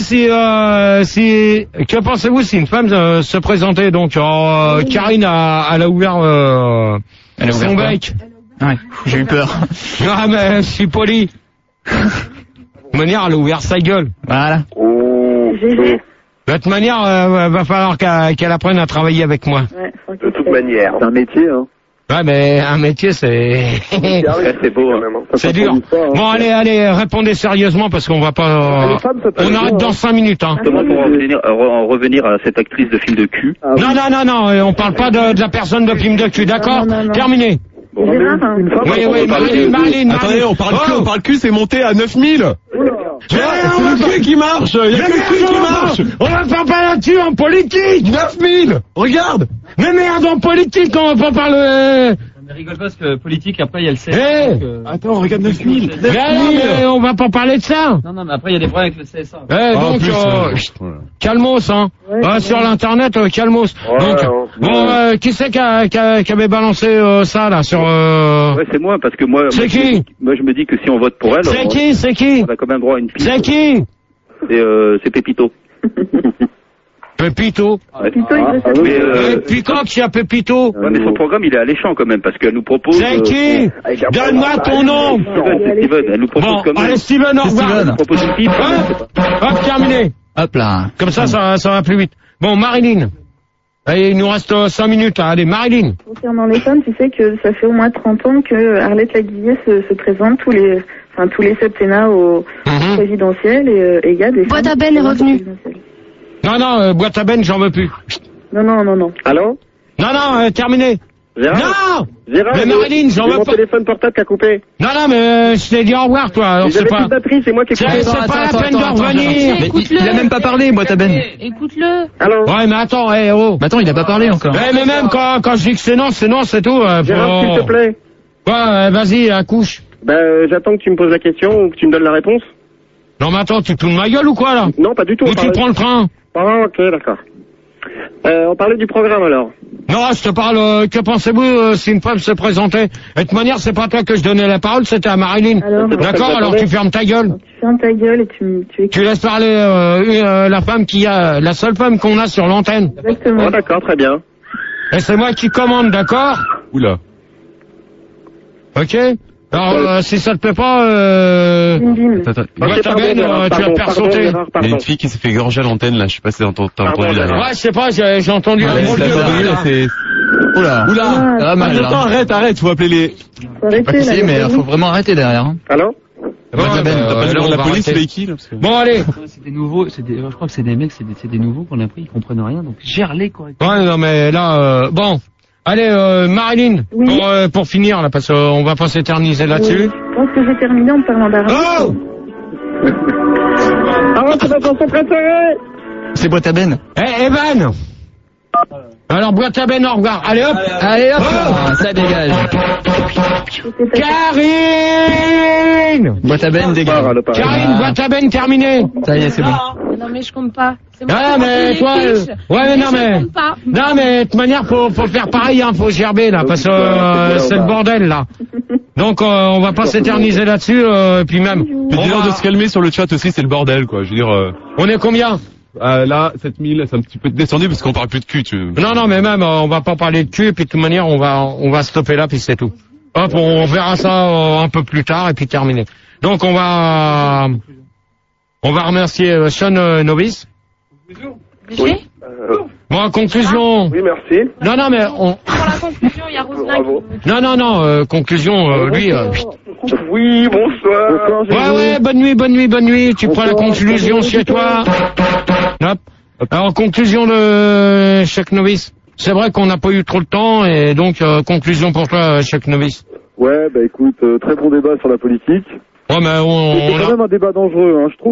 si une femme se présentait? Donc, Karine, elle a ouvert son bec. Ouais, j'ai eu peur. Ah, mais je suis poli. De manière, elle a ouvert sa gueule. Voilà. De toute manière, va falloir qu'elle apprenne à travailler avec moi. De toute manière. C'est un métier, hein. Ouais, mais un métier, c'est... c'est beau, hein. C'est dur. Bon, allez, répondez sérieusement parce qu'on va pas... On arrête dans 5 minutes, hein. Justement, pour en revenir à cette actrice de film de cul. Non, on parle pas de la personne de film de cul, d'accord? Terminé. Oui, Marlène. Attendez, on parle cul, c'est monté à 9000. C'est le cul qui marche. Il y a que le cul qui marche. On va pas parler là-dessus en politique. 9000. Regarde. Mais merde, en politique, on va pas parler... Mais rigole pas parce que politique, après il y a le CSA. Attends, regarde 9000. Mais on va pas parler de ça. Non, mais après il y a des problèmes avec le CSA. Calmos, hein. Sur l'internet, calmos. Donc, qui c'est qui avait balancé ça, là, sur... Ouais, c'est moi, parce que moi... C'est qui? Moi, je me dis que si on vote pour elle... C'est qui? On a quand même droit à une piste. C'est qui? C'est Pépito. Pépito. Quand il y a Pépito. Ouais, mais son programme, il est alléchant quand même, parce qu'elle nous propose... C'est qui? Donne-moi ton nom. Steven, elle nous propose quand même... Allez, Steven, au revoir. Elle nous propose une piste. Hop, terminé. Hop là. Comme ça va plus vite. Bon, Marilyn. Allez, il nous reste 5 minutes. Allez, Marilyn. Concernant les femmes, tu sais que ça fait au moins 30 ans que Arlette Laguillet se présente tous les septennats au présidentiel et il y a des... Boîte à Ben est revenu. Non, boîte à Ben, j'en veux plus. Non. Allô? Non, terminé. Gérard? Mais Marilyn, j'en veux pas. Mon téléphone portable qui a coupé. Non, mais je t'ai dit au revoir, toi. J'avais plus de batterie, c'est moi qui ai coupé. C'est pas la peine de revenir. Il a même pas parlé, boîte à Ben. Écoute-le. Allô? Ouais, mais attends, Attends, il a pas parlé encore. Mais même quand je dis que c'est non, c'est tout. Gérard, s'il te plaît. Ouais, vas-y, accouche. J'attends que tu me poses la question ou que tu me donnes la réponse. Non, mais attends, tu te fous de ma gueule ou quoi, là? Non, pas du tout. Ou tu prends le train? Ah, ok, d'accord. On parlait du programme, alors. Non, je te parle, que pensez-vous si une femme se présentait? De toute manière, c'est pas toi que je donnais la parole, c'était à Marilyn. D'accord, alors tu fermes ta gueule. Tu fermes ta gueule et tu laisses parler la seule femme qu'on a sur l'antenne. Exactement. Oh, d'accord, très bien. Et c'est moi qui commande, d'accord? Oula. Ok? Alors, si ça te plaît pas, tu vas te faire sauter. Il y a une fille qui s'est fait gorger à l'antenne, là. Je sais pas si t'as entendu derrière. Ouais, je sais pas, j'ai entendu. Oula. Ah, mal, arrête, faut appeler les... Arrêtez, mais faut vraiment arrêter derrière. Hein. Allô? T'as pas dit la police, c'est qui, là? Bon, allez. C'est des nouveaux, je crois que c'est des mecs, c'est des nouveaux qu'on a pris, ils comprennent rien, donc gère-les correctement. Ouais, non, mais là, bon. Allez, Marilyn, pour finir, là, parce qu'on va pas s'éterniser là-dessus. Je pense que j'ai terminé en parlant d'argent. C'est ma chanson préférée. C'est boîte à Ben. Evan. Alors, boîte à Ben, au revoir. Allez, hop. Ça dégage. Karine. Boîte à Ben, dégage. Karine, boîte à Ben, terminé. Ça y est, c'est bon. Non, mais je compte pas. Ah, mais toi, ouais, mais non, mais, non, mais de toute manière, faut faire pareil, hein, faut gerber, là, parce que, c'est le bordel, là. Donc, on va pas s'éterniser là-dessus, et puis même. Mais dis-leur de se calmer sur le chat aussi, c'est le bordel, quoi. Je veux dire, On est combien? Là, 7000, c'est un petit peu descendu parce qu'on parle plus de cul, Non, mais même, on va pas parler de cul, puis de toute manière, on va stopper là, puis c'est tout. Hop, on verra ça un peu plus tard, et puis terminé. Donc, on va remercier Sean Novice. Oui. Bon, en conclusion. Oui, merci. Non, mais Pour la conclusion, il y a Roselin. Non, conclusion, lui. Oui, bonsoir. Ouais, bonne nuit. Tu prends la conclusion chez toi. Hop. Alors, conclusion de chaque novice. C'est vrai qu'on n'a pas eu trop de temps, et donc, conclusion pour toi, chaque novice. Ouais, bah écoute, très bon débat sur la politique. Ouais, mais c'est quand même un débat dangereux, hein, je trouve.